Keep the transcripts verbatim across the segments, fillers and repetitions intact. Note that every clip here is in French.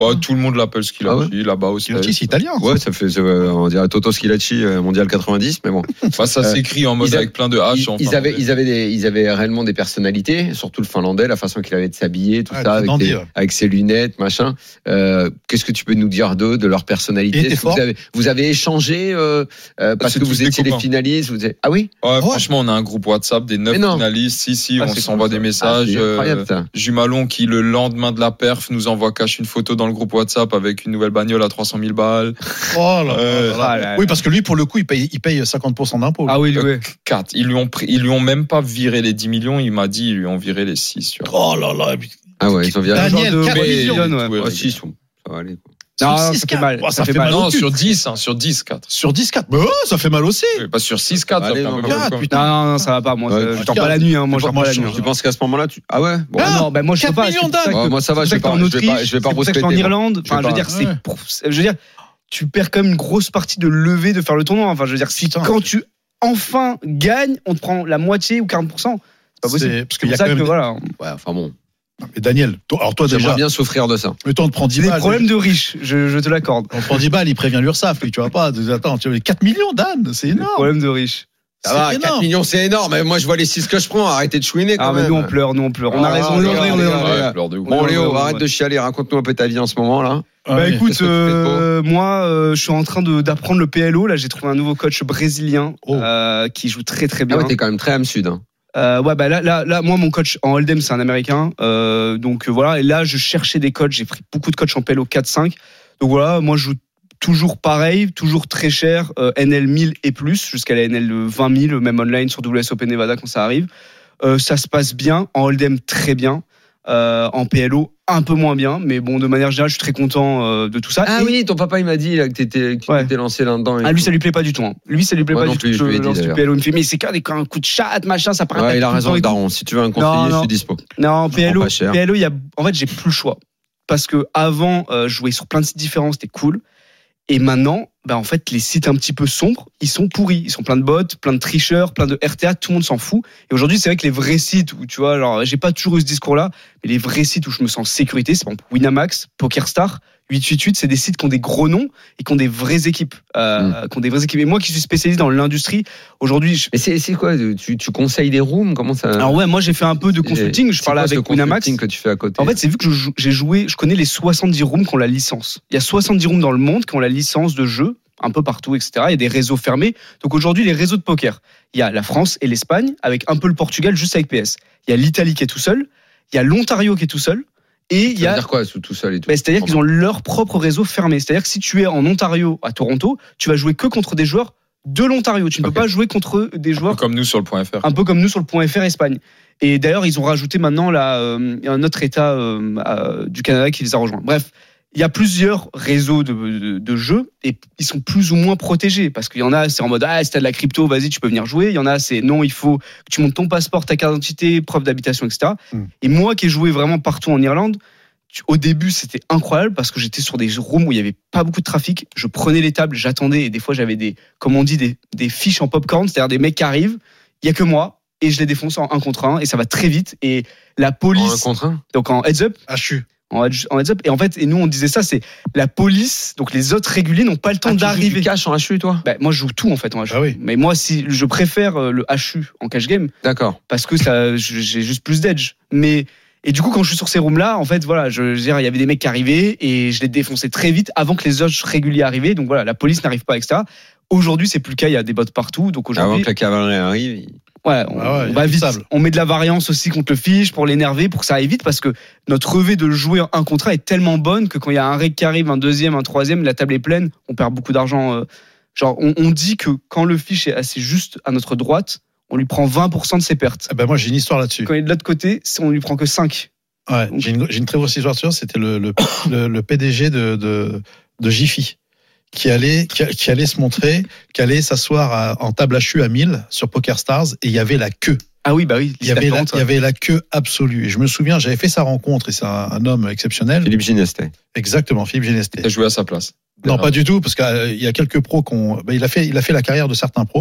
Bah, tout le monde l'appelle Schilacci, ah ouais. là-bas aussi. Schilacci, c'est italien. Ouais, ça fait, on dirait Toto Schilacci, mondial quatre-vingt-dix, mais bon. Enfin, ça euh, s'écrit en mode a, avec plein de H. Ils, en ils avaient, ils avaient des, ils avaient réellement des personnalités, surtout le Finlandais, la façon qu'il avait de s'habiller, tout ah, ça, avec, des, ouais. avec ses lunettes, machin. Euh, qu'est-ce que tu peux nous dire d'eux, de leur personnalité? Vous avez, vous avez échangé, euh, euh, parce que vous étiez les finalistes, vous avez... Ah oui? Ouais, ouais, franchement, on a un groupe WhatsApp des neuf finalistes. Si, si, ah, on s'envoie des messages. Ah, Jumalon qui, le lendemain de la perf, nous envoie cache une photo dans le groupe WhatsApp avec une nouvelle bagnole à trois cent mille balles. Oh là euh, là là. Oui, parce que lui, pour le coup, il paye, il paye cinquante pour cent d'impôts. Ah oui, oui. quatre. Ils lui ont pris, ils lui ont même pas viré les dix millions, il m'a dit, ils lui ont viré les six. Tu vois. Oh là là. Ah ouais, ils ont viré Daniel, quatre millions. Ouais, ouais, six, ça va aller, quoi. Non, ça fait mal. Oh, ça, ça fait, fait mal. Non, sur dix, hein, sur dix, quatre. Sur dix, quatre. Mais oh, ça fait mal aussi. Oui, pas sur six, quatre. Ça fait non, non, non, ça va pas. Moi, ouais, je dors pas la nuit. Hein. Moi, je dors pas la nuit. Tu penses qu'à ce moment-là, tu. Ah ouais? Bon. Non, non, ben moi, je sais pas. quatre millions d'ânes. Moi, ça va, je vais pas. Je vais pas prospecter. En Irlande, enfin, je veux dire, c'est. Je veux dire, tu perds quand même une grosse partie de levée de faire le tournoi. Enfin, je veux dire, si quand tu enfin gagnes, on te prend la moitié ou quarante pour cent. C'est pas possible. Parce qu'il y a quand même. Voilà. Ouais, enfin bon. Mais Daniel, toi, alors toi J'aimerais déjà. bien souffrir de ça. Mais toi, on te prend dix balles. Des problèmes de riches, je, je te l'accorde. On te prend dix balles, il prévient l'URSSAF, lui, tu vois pas. Attends, tu as quatre millions d'ânes, c'est énorme. Problème de riches. Ça va, quatre millions, c'est énorme. Moi, je vois les six que je prends. Arrêtez de chouiner quand ah, même. Mais nous, on pleure, nous, on pleure. On a raison. On est Bon, Léo, arrête de chialer. Raconte-nous un peu ta vie en ce moment, là. Bah écoute, euh, moi, euh, je suis en train de, d'apprendre le P L O. Là, j'ai trouvé un nouveau coach brésilien oh. euh, qui joue très très bien. Ah ouais, t'es quand même très âme sud. Hein. Euh, ouais, bah là, là, là, moi, mon coach en Hold'em, c'est un Américain. Euh, donc euh, voilà. Et là, je cherchais des coachs. J'ai pris beaucoup de coachs en P L O quatre cinq. Donc voilà, moi, je joue toujours pareil, toujours très cher, euh, N L mille et plus, jusqu'à la N L vingt mille, même online sur W S Open Nevada quand ça arrive. Euh, ça se passe bien. En Hold'em, très bien. Euh, en P L O, un peu moins bien, mais bon, de manière générale, je suis très content euh, de tout ça. Ah et... oui, ton papa il m'a dit là, que t'étais, que ouais. t'étais lancé là-dedans. Ah lui, ça lui plaît pas du tout. Hein. Lui, ça lui plaît ouais, pas du plus, tout. Je lance du P L O, il me fait, mais c'est qu'un un coup de chat, machin, ça paraît. Ouais, il a raison, Daron. Si tu veux un conseiller, non, non. je suis dispo. Non, P L O, P L O, il y a, en fait, j'ai plus le choix parce que avant, euh, je jouais sur plein de sites différents, c'était cool. Et maintenant, bah en fait, les sites un petit peu sombres, ils sont pourris. Ils sont plein de bots, plein de tricheurs, plein de R T A, tout le monde s'en fout. Et aujourd'hui, c'est vrai que les vrais sites où, tu vois, alors, j'ai pas toujours eu ce discours-là, mais les vrais sites où je me sens en sécurité, c'est par exemple Winamax, PokerStar, huit huit huit, c'est des sites qui ont des gros noms et qui ont des vraies équipes. Euh, mmh. qui ont des vraies équipes. Et moi qui suis spécialisé dans l'industrie, aujourd'hui. Je... Mais c'est, c'est quoi tu, tu conseilles des rooms? Comment ça? Alors ouais, moi j'ai fait un peu de consulting. Et je parlais avec Winamax. Que tu fais à côté. En fait, c'est vu que je, j'ai joué, je connais les soixante-dix rooms qui ont la licence. Il y a soixante-dix rooms dans le monde qui ont la licence de jeu, un peu partout, et cetera. Il y a des réseaux fermés. Donc aujourd'hui, les réseaux de poker, il y a la France et l'Espagne, avec un peu le Portugal, juste avec P S. Il y a l'Italie qui est tout seul. Il y a l'Ontario qui est tout seul. Et il y a. Ça veut dire quoi, tout seul et tout? Ben, c'est-à-dire qu'ils ont leur propre réseau fermé. C'est-à-dire que si tu es en Ontario, à Toronto, tu vas jouer que contre des joueurs de l'Ontario. Tu ne okay. peux pas jouer contre des joueurs. Un peu comme nous sur le point F R. Un peu comme nous sur le point F R Espagne. Et d'ailleurs, ils ont rajouté maintenant là, euh, un autre État euh, euh, du Canada qui les a rejoints. Bref. Il y a plusieurs réseaux de, de, de jeux et ils sont plus ou moins protégés parce qu'il y en a, c'est en mode ah, si t'as de la crypto, vas-y, tu peux venir jouer. Il y en a, c'est non, il faut que tu montes ton passeport, ta carte d'identité, preuve d'habitation, et cetera. Mm. Et moi qui ai joué vraiment partout en Irlande, tu, au début, c'était incroyable parce que j'étais sur des rooms où il y avait pas beaucoup de trafic. Je prenais les tables, j'attendais et des fois j'avais des, comme on dit, des, des fiches en popcorn, c'est-à-dire des mecs qui arrivent, il y a que moi et je les défonce en un contre un et ça va très vite et la police. En un contre un. Donc en heads up. H U. En heads up. Et en fait, et nous, on disait ça, c'est la police, donc les autres réguliers n'ont pas le temps ah, d'arriver. Tu caches en H U, toi? Bah, moi, je joue tout, en fait, en H U. Ah oui. Mais moi, si, je préfère le H U en cash game. D'accord. Parce que ça, j'ai juste plus d'edge. Mais, et du coup, quand je suis sur ces rooms-là, en fait, voilà, je, je veux dire, il y avait des mecs qui arrivaient et je les défonçais très vite avant que les autres réguliers arrivaient. Donc voilà, la police n'arrive pas, et cetera. Aujourd'hui, c'est plus le cas, il y a des bots partout. Donc aujourd'hui. Avant que la cavalerie arrive. Il... Ouais, on, ah ouais, on va vite. On met de la variance aussi contre le fiche pour l'énerver, pour que ça aille vite, parce que notre revue de jouer un contrat est tellement bonne que quand il y a un reg qui arrive, un deuxième, un troisième, la table est pleine, on perd beaucoup d'argent. Euh, genre, on, on dit que quand le fiche est assez juste à notre droite, on lui prend vingt pour cent de ses pertes. Ah ben moi, j'ai une histoire là-dessus. Quand il est de l'autre côté, on lui prend que cinq. Ouais, donc, j'ai, une, j'ai une très grosse histoire sur ça. C'était le, le, le, le P D G de, de, de Jiffy. Qui allait, qui, qui allait se montrer, qui allait s'asseoir à, en table H U à mille sur PokerStars et il y avait la queue. Ah oui, bah oui. Il y avait la, il y avait la queue absolue. Et je me souviens, j'avais fait sa rencontre et c'est un, un homme exceptionnel. Philippe Ginestet. Exactement, Philippe Ginestet. Tu as joué à sa place. Non, pas du tout, parce qu'il euh, y a quelques pros qu'on, bah, il a fait, il a fait la carrière de certains pros.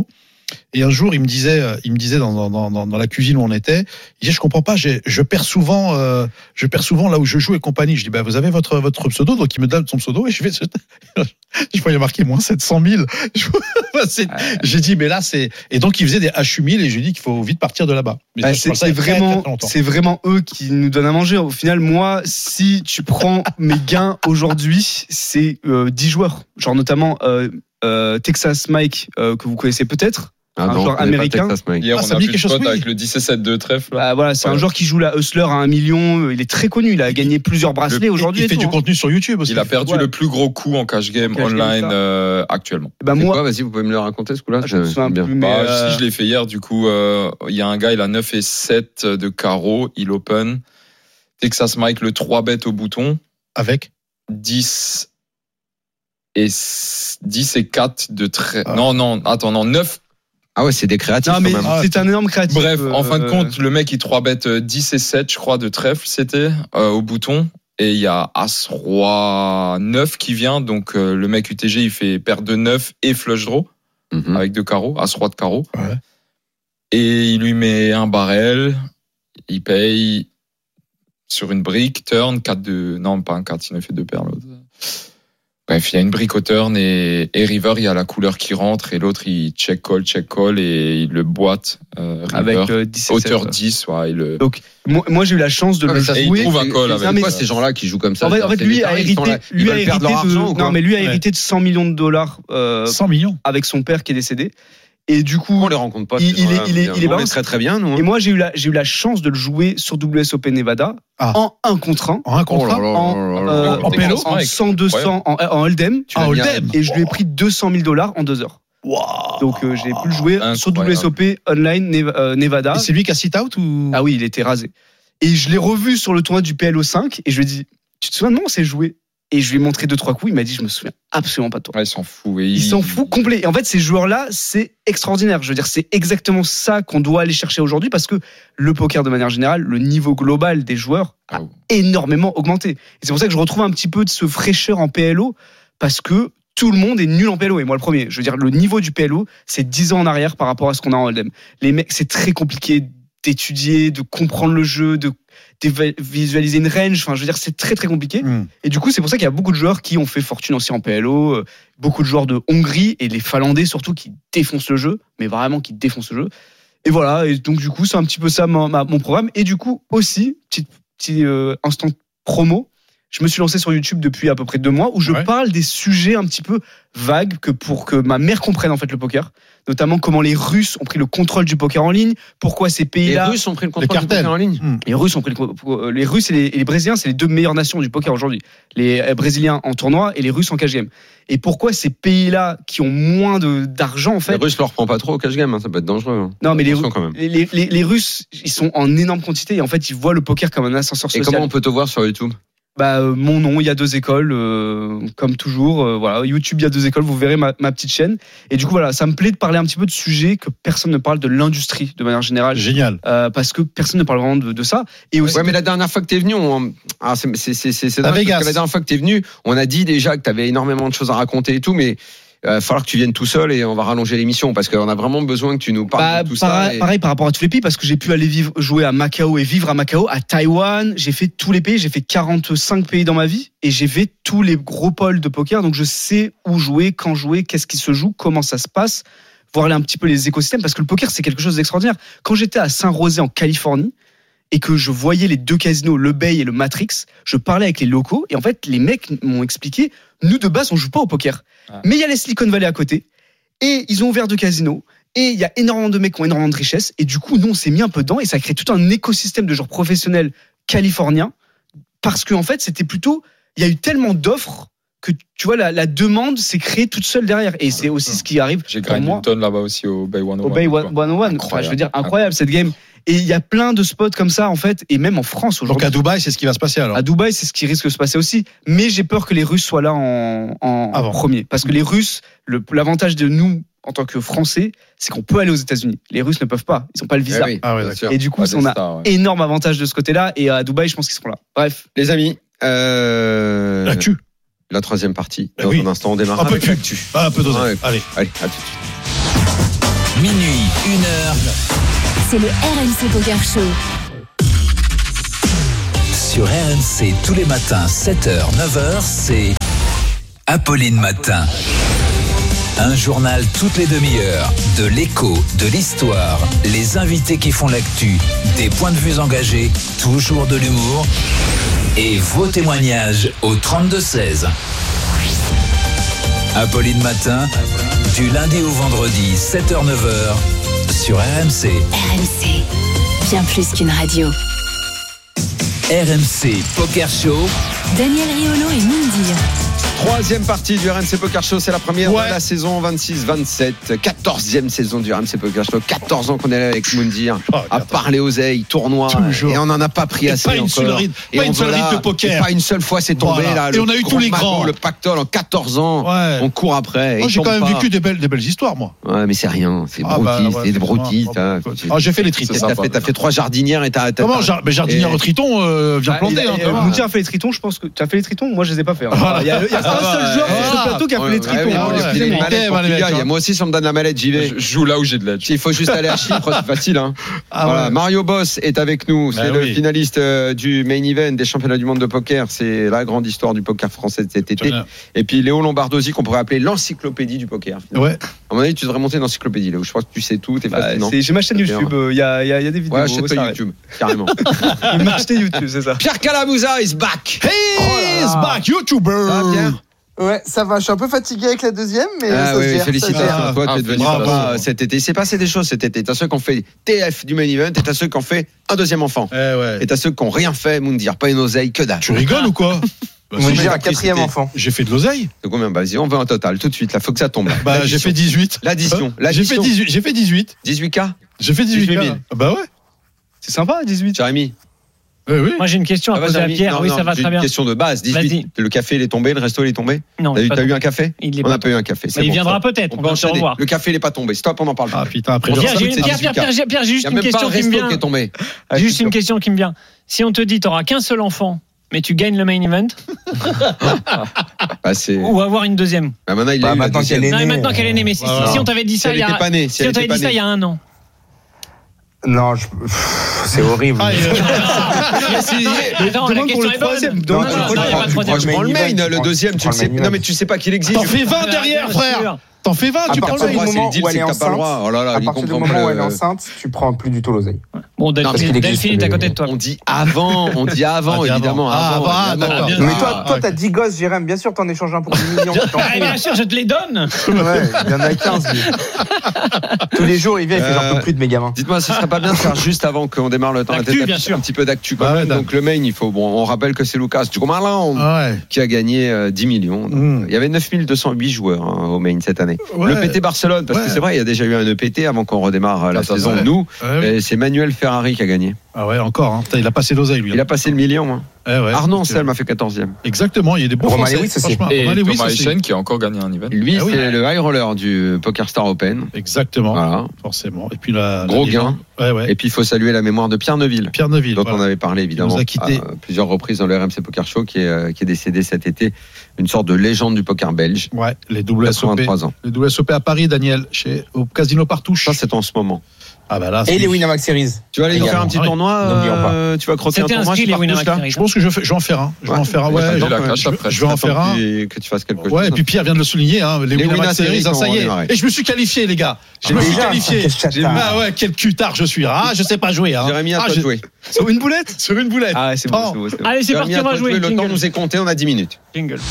Et un jour, il me disait, il me disait dans, dans, dans, dans la cuisine où on était, il disait, je comprends pas, j'ai, je perds souvent, euh, je perds souvent là où je joue et compagnie. Je dis, bah, vous avez votre, votre pseudo, donc il me donne son pseudo et je fais, je voyais marqué moins sept cent mille. J'ai dit, mais là, c'est, et donc il faisait des H U mille et je lui ai dit qu'il faut vite partir de là-bas. Mais bah, ça, c'est, c'est vraiment, c'est vraiment eux qui nous donnent à manger. Au final, moi, si tu prends mes gains aujourd'hui, c'est euh, dix joueurs. Genre, notamment, euh, euh, Texas Mike, euh, que vous connaissez peut-être. Ah un non, joueur américain. Hier, ah, on a plus de spot avec le dix-sept sept de trèfle. Bah, voilà, c'est ouais. un joueur qui joue la Hustler à un million. Il est très connu. Il a gagné plusieurs bracelets le, aujourd'hui. Il fait tout, du hein. contenu sur YouTube aussi. Il a perdu ouais. le plus gros coup en cash game en cash online game, euh, actuellement. Bah, moi, quoi, vas-y, vous pouvez me le raconter ce coup-là. Je me souviens plus, mais bah, euh... Si je l'ai fait hier, du coup, il euh, y a un gars, il a neuf et sept de carreau, il open. Texas Mike, le trois bet au bouton. Avec dix et dix et quatre de trait. Ah. Non, non, attends, non, neuf. Ah ouais, c'est des créatifs. Non, mais quand même. c'est un énorme créatif. Bref, euh, en fin de compte, le mec, il trois bet dix et sept, je crois, de trèfle, c'était, euh, au bouton. Et il y a As-Roi neuf qui vient. Donc, euh, le mec U T G, il fait paire de neuf et flush draw. Mm-hmm. Avec deux carreaux, As-Roi de carreau. Ouais. Et il lui met un barrel. Il paye sur une brique, turn, quatre de, non, pas un quatre, il a fait deux paires, l'autre. Bref, il y a une brique au turn et, et river, il y a la couleur qui rentre et l'autre, il check call, check call et il le boite, euh, river. Avec euh, dix hauteur dix, ouais, il le... Donc, moi, moi, j'ai eu la chance de ah, le jouer. Et il trouve un call avec. C'est quoi ces gens-là qui jouent comme ça? En fait, en fait lui a hérité, là, lui a hérité de, non, mais lui a hérité ouais. de cent millions de dollars, euh, cent millions avec son père qui est décédé. Et du coup, on les rencontre pas. Il, il est, il est, il est on très très bien, nous. Hein. Et moi, j'ai eu la, j'ai eu la chance de le jouer sur W S O P Nevada ah. en un contre un. En un contre un. Oh en, euh, en, pélo, en cent, deux cents, en, en hold'em. En hold'em. Et je lui ai pris deux cent mille dollars en deux heures. Wow. Donc, euh, j'ai pu le jouer incroyable. Sur W S O P online Nevada. Et c'est lui qui a sit out ou? Ah oui, il était rasé. Et je l'ai revu sur le tournoi du P L O cinq et je lui ai dit, tu te souviens de moi, on s'est joué? Et je lui ai montré deux, trois coups. Il m'a dit, je me souviens absolument pas de toi. Ouais, il s'en fout. Et il... il s'en fout complet. Et en fait, ces joueurs-là, c'est extraordinaire. Je veux dire, c'est exactement ça qu'on doit aller chercher aujourd'hui parce que le poker, de manière générale, le niveau global des joueurs a oh. énormément augmenté. Et c'est pour ça que je retrouve un petit peu de ce fraîcheur en P L O parce que tout le monde est nul en P L O. Et moi, le premier. Je veux dire, le niveau du P L O, c'est dix ans en arrière par rapport à ce qu'on a en Hold'em. Les mecs, c'est très compliqué d'étudier, de comprendre le jeu, de visualiser une range, enfin je veux dire c'est très très compliqué mm. et du coup c'est pour ça qu'il y a beaucoup de joueurs qui ont fait fortune aussi en P L O, euh, beaucoup de joueurs de Hongrie et les Finlandais surtout qui défoncent le jeu, mais vraiment qui défoncent le jeu et voilà, et donc du coup c'est un petit peu ça ma, ma, mon programme et du coup aussi petit, petit euh, instant promo, je me suis lancé sur YouTube depuis à peu près deux mois où je ouais. parle des sujets un petit peu vagues que pour que ma mère comprenne en fait le poker, notamment comment les Russes ont pris le contrôle du poker en ligne, pourquoi ces pays-là... Les Russes ont pris le contrôle du poker en ligne. Mmh. Les Russes ont pris le... les Russes et les, et les Brésiliens, c'est les deux meilleures nations du poker aujourd'hui. Les Brésiliens en tournoi et les Russes en cash game. Et pourquoi ces pays-là qui ont moins de, d'argent en fait... Les Russes leur prend pas trop au cash game, hein, ça peut être dangereux. Hein. Non mais les, les, les, les Russes, ils sont en énorme quantité et en fait ils voient le poker comme un ascenseur social. Et comment on peut te voir sur YouTube ? Bah, euh, mon nom, il y a deux écoles, euh, comme toujours. Euh, voilà, YouTube, il y a deux écoles. Vous verrez ma, ma petite chaîne. Et du coup, voilà, ça me plaît de parler un petit peu de sujets que personne ne parle de l'industrie de manière générale. Génial. Euh, parce que personne ne parle vraiment de, de ça. Et aussi. Ouais, mais la dernière fois que t'es venu, on... ah, c'est c'est c'est c'est, c'est dingue, parce que la dernière fois que t'es venu, on a dit déjà que t'avais énormément de choses à raconter et tout, mais. Il va falloir que tu viennes tout seul et on va rallonger l'émission parce qu'on a vraiment besoin que tu nous parles bah, de tout pareil, ça. Et... Pareil par rapport à tous les pays parce que j'ai pu aller vivre, jouer à Macao et vivre à Macao, à Taïwan. J'ai fait tous les pays, j'ai fait quarante-cinq pays dans ma vie et j'ai fait tous les gros pôles de poker. Donc je sais où jouer, quand jouer, qu'est-ce qui se joue, comment ça se passe, voir un petit peu les écosystèmes parce que le poker c'est quelque chose d'extraordinaire. Quand j'étais à Saint-Rosé en Californie, et que je voyais les deux casinos, le Bay et le Matrix, je parlais avec les locaux et en fait les mecs m'ont expliqué, nous de base on joue pas au poker, ah. mais il y a les Silicon Valley à côté et ils ont ouvert deux casinos et il y a énormément de mecs qui ont énormément de richesses et du coup nous on s'est mis un peu dedans et ça crée tout un écosystème de joueurs professionnels californiens parce que en fait c'était plutôt, il y a eu tellement d'offres que tu vois la, la demande s'est créée toute seule derrière et c'est aussi ce qui arrive. J'ai gagné une tonne là-bas aussi au Bay cent un. Au Bay cent un, enfin, je veux dire incroyable cette game. Et il y a plein de spots comme ça en fait, et même en France aujourd'hui. Donc à Dubaï, c'est ce qui va se passer alors. À Dubaï, c'est ce qui risque de se passer aussi. Mais j'ai peur que les Russes soient là en, en Avant. premier, parce que les Russes, le, l'avantage de nous en tant que Français, c'est qu'on peut aller aux États-Unis. Les Russes ne peuvent pas, ils n'ont pas le visa. Eh oui, ah ouais, et du coup, on a stars, ouais. énorme avantage de ce côté-là. Et à Dubaï, je pense qu'ils seront là. Bref, les amis. Euh... L'actu. La troisième partie. Dans oui. un instant, on démarre un avec peu l'actu. Ah, un peu d'oseille. Ouais. Allez, allez, à tout de suite. minuit, une heure. C'est le R M C Poker Show. Sur R M C, tous les matins, sept heures, neuf heures, c'est Apolline Matin. Un journal toutes les demi-heures, de l'écho, de l'histoire, les invités qui font l'actu, des points de vue engagés, toujours de l'humour et vos témoignages au trente-deux seize. Apolline Matin, du lundi au vendredi, sept heures neuf heures, sur R M C. R M C, bien plus qu'une radio. R M C Poker Show. Daniel Riolo et Moundir. Troisième partie du R M C Poker Show, c'est la première ouais. de la saison vingt-six vingt-sept. Quatorzième saison du R M C Poker Show. quatorze ans qu'on est là avec Moundir oh, à parler oseilles, tournois. Toujours. Et on n'en a pas pris et assez pas une encore. Seule ride, et pas on une seule ride de poker. Pas une seule fois c'est tombé voilà. là. Et on a eu tous les grands. Le pactole en quatorze ans. Ouais. On court après. Moi j'ai quand même pas. vécu des belles, des belles histoires moi. Ouais mais c'est rien. C'est ah, broutis. Bah, ouais, c'est des broutis. Ah, j'ai fait les tritons. T'as fait, t'as fait trois jardinières et t'as. Comment Mais jardinière au triton vient planter. Moundir a fait les tritons. Je pense que tu as fait les tritons. Moi je les ai pas fait. Il y a un seul joueur sur le plateau qui a fait les tritons. Moi aussi si on me donne la mallette j'y vais. Je joue là où j'ai de l'aide. Il faut juste aller à Chypre, c'est facile. Hein. Ah voilà. ouais. Mario Boss est avec nous. C'est bah le oui. finaliste euh, du main event des championnats du monde de poker. C'est la grande histoire du poker français de cet été. Et puis Léo Lombardosi, qu'on pourrait appeler l'encyclopédie du poker. Ouais. À mon avis, tu devrais monter une encyclopédie, Léo. Je crois que tu sais tout. T'es bah, fascinant. J'ai ma chaîne YouTube. Il y, a, y, a, y a des vidéos. Ouais, chaîne YouTube, carrément. Ma chaîne YouTube, c'est ça. Pierre Calamusa is back. He is back, YouTuber. Ça va, Pierre? Ouais, ça va. Je suis un peu fatigué avec la deuxième, mais ah ça oui, se gère. Félicitations. Toi, t'es devenu papa cet été. Il s'est passé des choses cet été. T'as ceux qui ont fait T F du main event, et t'as ceux qui ont fait un deuxième enfant. Eh ouais. Et t'as ceux qui ont rien fait, Moundir, pas une oseille, que dalle. Tu rigoles ou quoi? Bah, on dirait un quatrième enfant. J'ai fait de l'oseille. De combien? Vas-y, on veut un total tout de suite. Là, faut que ça tombe. Bah, j'ai fait dix-huit. L'addition. Hein j'ai fait dix-huit. J'ai fait dix-huit. dix-huit K. J'ai fait dix-huit mille. Bah ouais. C'est sympa, dix-huit. Jérémy. Oui, oui. Moi j'ai une question à ah, poser à Pierre. Non, oui, non, ça va très bien. Une question de base. dix-huit. Le café il est tombé, le resto il est tombé. Non. T'as, t'as eu un café? Il on n'a pas eu un café. Il bon, viendra ça. peut-être. On, on peut se revoir. Le café il est pas tombé. Stop, on en parle. Ah putain après. Pierre, j'ai, Pierre, Pierre, Pierre, Pierre, j'ai juste une question qui me vient. J'ai juste une question qui me vient. Si on te dit t'auras qu'un seul enfant, mais tu gagnes le main event, bah, c'est... ou avoir une deuxième. Bah, maintenant il bah, a eu maintenant, qu'elle est non, maintenant qu'elle est née, mais si, si on t'avait dit ça il y a, si on t'avait dit ça il y a un an. Non, je... c'est horrible. Ah, non, la question est bonne. Non, tu prends le main, le deuxième, tu le sais. Non, mais tu sais pas qu'il existe. T'en fais vingt derrière, frère. T'en fais vingt, tu prends le main. C'est le deal, c'est que t'as pas le droit. Oh là là, à partir du moment où elle est enceinte, tu prends plus du tout l'oseille. Bon, Delphine est à côté de toi. On dit avant, on dit avant, évidemment. Ah, d'accord. Mais toi, toi, t'as dix gosses, Jérém. Bien sûr, t'en échanges un pour dix millions. Bien sûr, je te les donne. Ouais, il y en a quinze. Tous les jours, il vient, il fait j'en peux plus de mes gamins. Dites-moi, ce serait pas bien de faire juste avant qu'on démarre le temps de tête un petit peu d'actu quand même. Donc le main, il faut. Bon, on rappelle que c'est Lucas Dumoulin qui a gagné dix millions. Il y avait neuf mille deux cent huit joueurs au main cette année. Le P T Barcelone, parce ouais. que c'est vrai, il y a déjà eu un E P T avant qu'on redémarre la ça, saison. Ouais. Nous, ouais, oui. c'est Manuel Ferrari qui a gagné. Ah ouais, encore. Hein. Il a passé l'oseille, lui. Il a passé le million. Hein. Eh ouais, Arnaud Ancel m'a fait quatorzième. Exactement, il y a des bons Romain Français. Lewis, c'est franchement. Et Romain Thomas Echen qui a encore gagné un event. Lui, ah oui, c'est ouais. le high roller du Poker Star Open. Exactement. Voilà. Forcément. Et puis la, gros la gain. Ouais, ouais. Et puis il faut saluer la mémoire de Pierre Neuville. Pierre Neuville. Dont voilà. on avait parlé évidemment a quitté. à plusieurs reprises dans le R M C Poker Show, qui est, qui est décédé cet été. Une sorte de légende du poker belge. Ouais, les W S O P. quatre-vingt-trois ans. Les W S O P à Paris, Daniel, chez, au Casino Partouche. Ça, c'est en ce moment. Ah bah là, et les Winamax Series. Tu vas aller nous faire un petit tournoi euh, Tu vas croquer un tournoi les Winamax Series. Je pense que je vais en faire un. Je vais en faire un. Ouais, je vais en faire un. Que tu fasses quelque chose. Ouais, et puis Pierre vient de le souligner. Les Winamax Series, ça y est. Et je me suis qualifié, les gars. Je me suis qualifié. Ah ouais, quel cutard je suis. Ah, je sais pas jouer. Jérémy, à toi de jouer. Sur une boulette Sur une boulette. Ah, c'est bon. Allez, c'est parti, on va jouer. Le temps nous est compté, on a dix minutes. Jingle.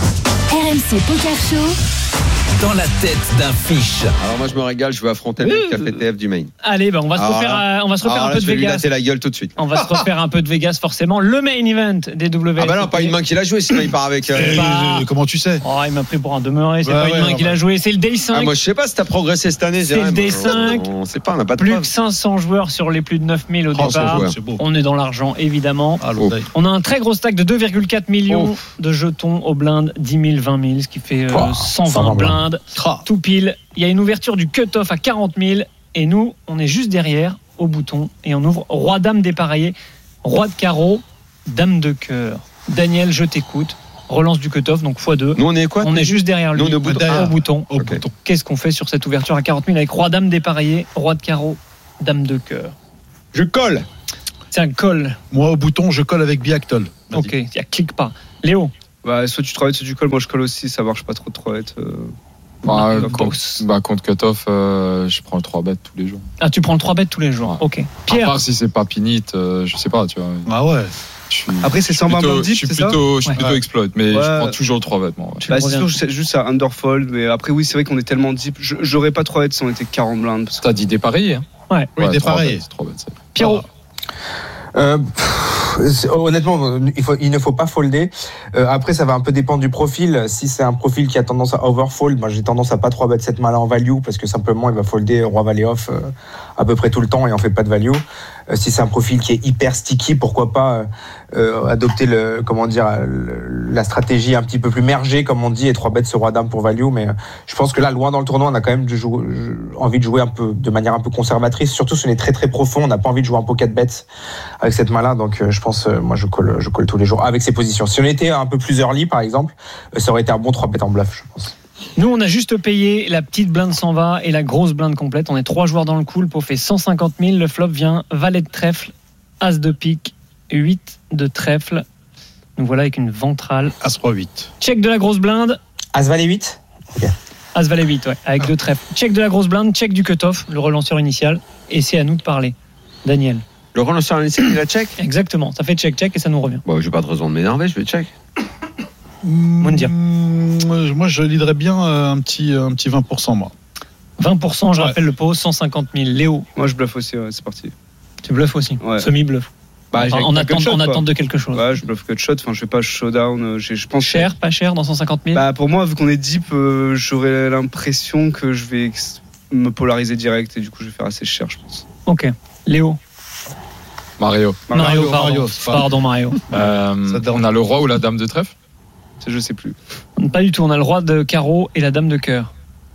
R M C Poker Show. Dans la tête d'un fiche. Alors moi je me régale, je vais affronter le mec qui a fait T F du main. Allez, ben on va se refaire, euh, on va se refaire un peu de je vais Vegas. Lui latter la gueule tout de suite. On va se refaire un peu de Vegas forcément. Le main event des W S O P. Ah bah non, pas une main qu'il a joué, sinon il part avec. Euh... Pas... Comment tu sais? Oh, il m'a pris pour un demeuré. C'est bah, pas ouais, une main ouais, qu'il ouais. a joué. C'est le Day cinq. Ah, moi je sais pas si t'as progressé cette année. C'est le Day cinq. On sait pas, on n'a pas de plus preuve. que cinq cents joueurs sur les plus de neuf mille au départ. On est dans l'argent évidemment. Ah, on a un très gros stack de deux virgule quatre millions oh. de jetons aux blindes, dix mille, vingt mille, ce qui fait euh, oh, cent vingt blindes. Tout pile. Il y a une ouverture du cut-off à quarante mille et nous, on est juste derrière au bouton et on ouvre Roi Dame dépareillé, Roi de carreau, Dame de cœur. Daniel, je t'écoute. relance du cutoff, donc fois deux. Nous, on est quoi On est juste derrière lui, Nous, on est au bouton. derrière, au bouton. Au Ok. bouton. Qu'est-ce qu'on fait sur cette ouverture à quarante mille avec roi dame dépareillé, roi de carreau, dame de cœur? Je colle. C'est un call. Moi, au bouton, je colle avec Biactol. Vas-y. Ok, il y a clique pas. Léo. Bah, soit tu trois bêtes, soit tu colles. Moi, je colle aussi. Ça marche pas trop de trois bêtes. Euh... Bah, Ah, contre, boss. bah, contre cutoff, euh, je prends le trois bêtes tous les jours. Ah, tu prends le trois bêtes tous les jours. Ouais. Ok. À Pierre. part si c'est pas pinit, euh, je sais pas, tu vois. Ah ouais. Je suis, Après, c'est je suis cent vingt plutôt- blindes deep, Je suis c'est ça plutôt, je suis Ouais. plutôt exploit, mais Ouais. je prends toujours le trois bêtes, moi. Ouais. Tu Bah, me c'est reviens. sûr, c'est juste à underfold. Mais après, oui, c'est vrai qu'on est tellement deep. Je- J'aurais pas trois bêtes si on était quarante blindes. Parce que... T'as dit dépareillé, hein? Ouais. Oui, Ouais, dépareillé. trois bêtes, c'est- Pierrot. Euh, pff, c'est- honnêtement, il, faut, il ne faut pas folder. Euh, après, ça va un peu dépendre du profil. Si c'est un profil qui a tendance à overfold, moi j'ai tendance à pas trois bet cette main-là en value parce que simplement il va folder roi valet off euh, à peu près tout le temps et en fait pas de value. Euh, si c'est un profil qui est hyper sticky, pourquoi pas euh, adopter le comment dire le- la stratégie un petit peu plus mergée comme on dit et trois bet ce roi dame pour value. Mais euh, je pense que là, loin dans le tournoi, on a quand même de jouer, envie de jouer un peu de manière un peu conservatrice. Surtout si on est très très profond, on n'a pas envie de jouer un pocket bet avec cette main-là. Donc euh, je pense, euh, moi je colle, je colle tous les jours avec ces positions. Si on était un peu plus early par exemple, euh, ça aurait été un bon trois bet en bluff, je pense. Nous, on a juste payé, la petite blinde s'en va et la grosse blinde complète. On est trois joueurs dans le coup. Le pot fait cent cinquante mille. Le flop vient valet de trèfle, as de pique, huit de trèfle. Nous voilà avec une ventrale. As roi huit. Check de la grosse blinde. As valet huit. As valet huit, ouais, avec deux trèfles. Check de la grosse blinde, check du cutoff, le relanceur initial. Et c'est à nous de parler. Daniel. Le relanceur initial, il a check. Exactement. Ça fait check, check et ça nous revient. Bon, j'ai pas de raison de m'énerver, je vais check. Moundir. Mmh, moi, je liderais bien euh, un petit, un petit vingt pour cent, moi. vingt pour cent, je Ouais. rappelle le pot, cent cinquante mille. Léo, Moi, je bluffe aussi. Ouais, c'est parti. tu bluffes aussi. Ouais. Semi-bluff. Bah, Enfin, j'ai en pas attente, cut shot, en quoi. attente de quelque chose. Ouais, je bluffe cut shot. Enfin, je vais pas showdown. euh, j'ai- Je pense que- Cher, pas cher dans cent cinquante mille. Bah, pour moi, vu qu'on est deep, euh, j'aurais l'impression que je vais ex- me polariser direct et du coup, je vais faire assez cher, je pense. Ok. Léo. Mario. Mario, pardon. Mario, c'est pas- Pardon, Mario. Euh, Ça donne- on a le roi ou la dame de trèfle? Ça, je sais plus. Pas du tout. On a le roi de carreau et la dame de cœur.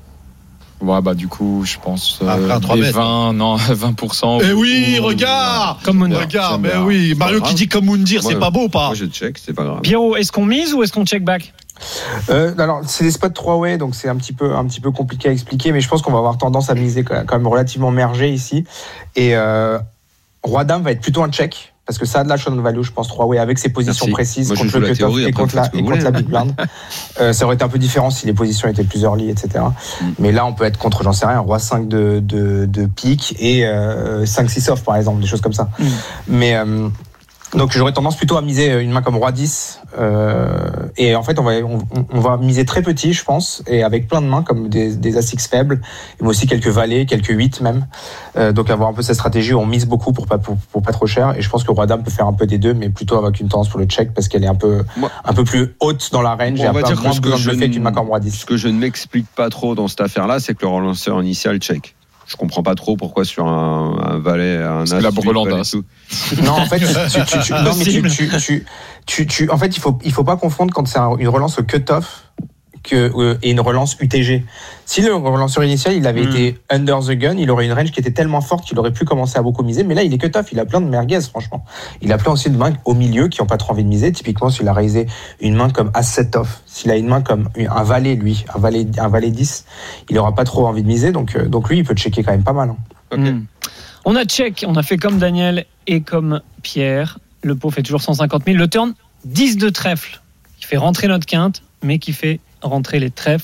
Ouais, bah, du coup, je pense. euh, Après un trois les bêtes. vingt, non, vingt pour cent. Eh oui, ou- regarde Comme Moundir. Regarde, J'aime mais bien. oui, C'est Mario pas qui grave. dit comme Moundir, c'est Ouais. pas beau ou pas? Moi, je check, c'est pas grave. Pierrot, est-ce qu'on mise ou est-ce qu'on check back? Euh, alors, c'est des spots trois way, donc c'est un petit peu, un petit peu compliqué à expliquer, mais je pense qu'on va avoir tendance à miser quand même relativement mergé ici. Et euh, roi dame va être plutôt un check. Parce que ça a de la shot value, je pense, trois way avec ses positions Merci. précises Moi, je contre joue le la cutoff théorie, et après, contre faites la, ce que et vous contre voulez. la big blind. Euh, ça aurait été un peu différent si les positions étaient plus early, et cetera. Mm. Mais là, on peut être contre, j'en sais rien, roi cinq de, de, de pique et euh, cinq six off, par exemple, des choses comme ça. Mm. Mais euh, donc, j'aurais tendance plutôt à miser une main comme roi dix. Euh, et en fait, on va, on, on va miser très petit, je pense, et avec plein de mains comme des, des as six faibles, mais aussi quelques valets, quelques huit même. Euh, donc, avoir un peu cette stratégie où on mise beaucoup pour pas, pour, pour pas trop cher. Et je pense que roi dame peut faire un peu des deux, mais plutôt avec une tendance pour le check parce qu'elle est un peu, Moi- un peu plus haute dans la range Bon, et on un va peu dire que moins ce que besoin de je bluffer ne- qu'une main comme roi dix. Ce que je ne m'explique pas trop dans cette affaire-là, c'est que le relanceur initial check. Je comprends pas trop pourquoi sur un, un valet, un Parce as, que la huit, brûlante valet, as. tout. Non, en fait, tu, tu, tu, non, mais tu, tu, tu, tu, tu- en fait, il faut, il faut pas confondre quand c'est un- une relance au cut-off que, euh, et une relance U T G. Si le relanceur initial, il avait Mm. été under the gun, il aurait une range qui était tellement forte qu'il aurait pu commencer à beaucoup miser. Mais là, il est cut-off, il a plein de merguez, franchement. Il a plein aussi de mains au milieu qui ont pas trop envie de miser. Typiquement, s'il a raisé une main comme as sept off, s'il a une main comme un valet, lui, un valet, un valet dix, il aura pas trop envie de miser. Donc, euh, donc lui, il peut checker quand même pas mal. Hein. Ok. Hmm. On a check, on a fait comme Daniel et comme Pierre. Le pot fait toujours cent cinquante mille. Le turn, dix de trèfle, qui fait rentrer notre quinte, mais qui fait rentrer les trèfles.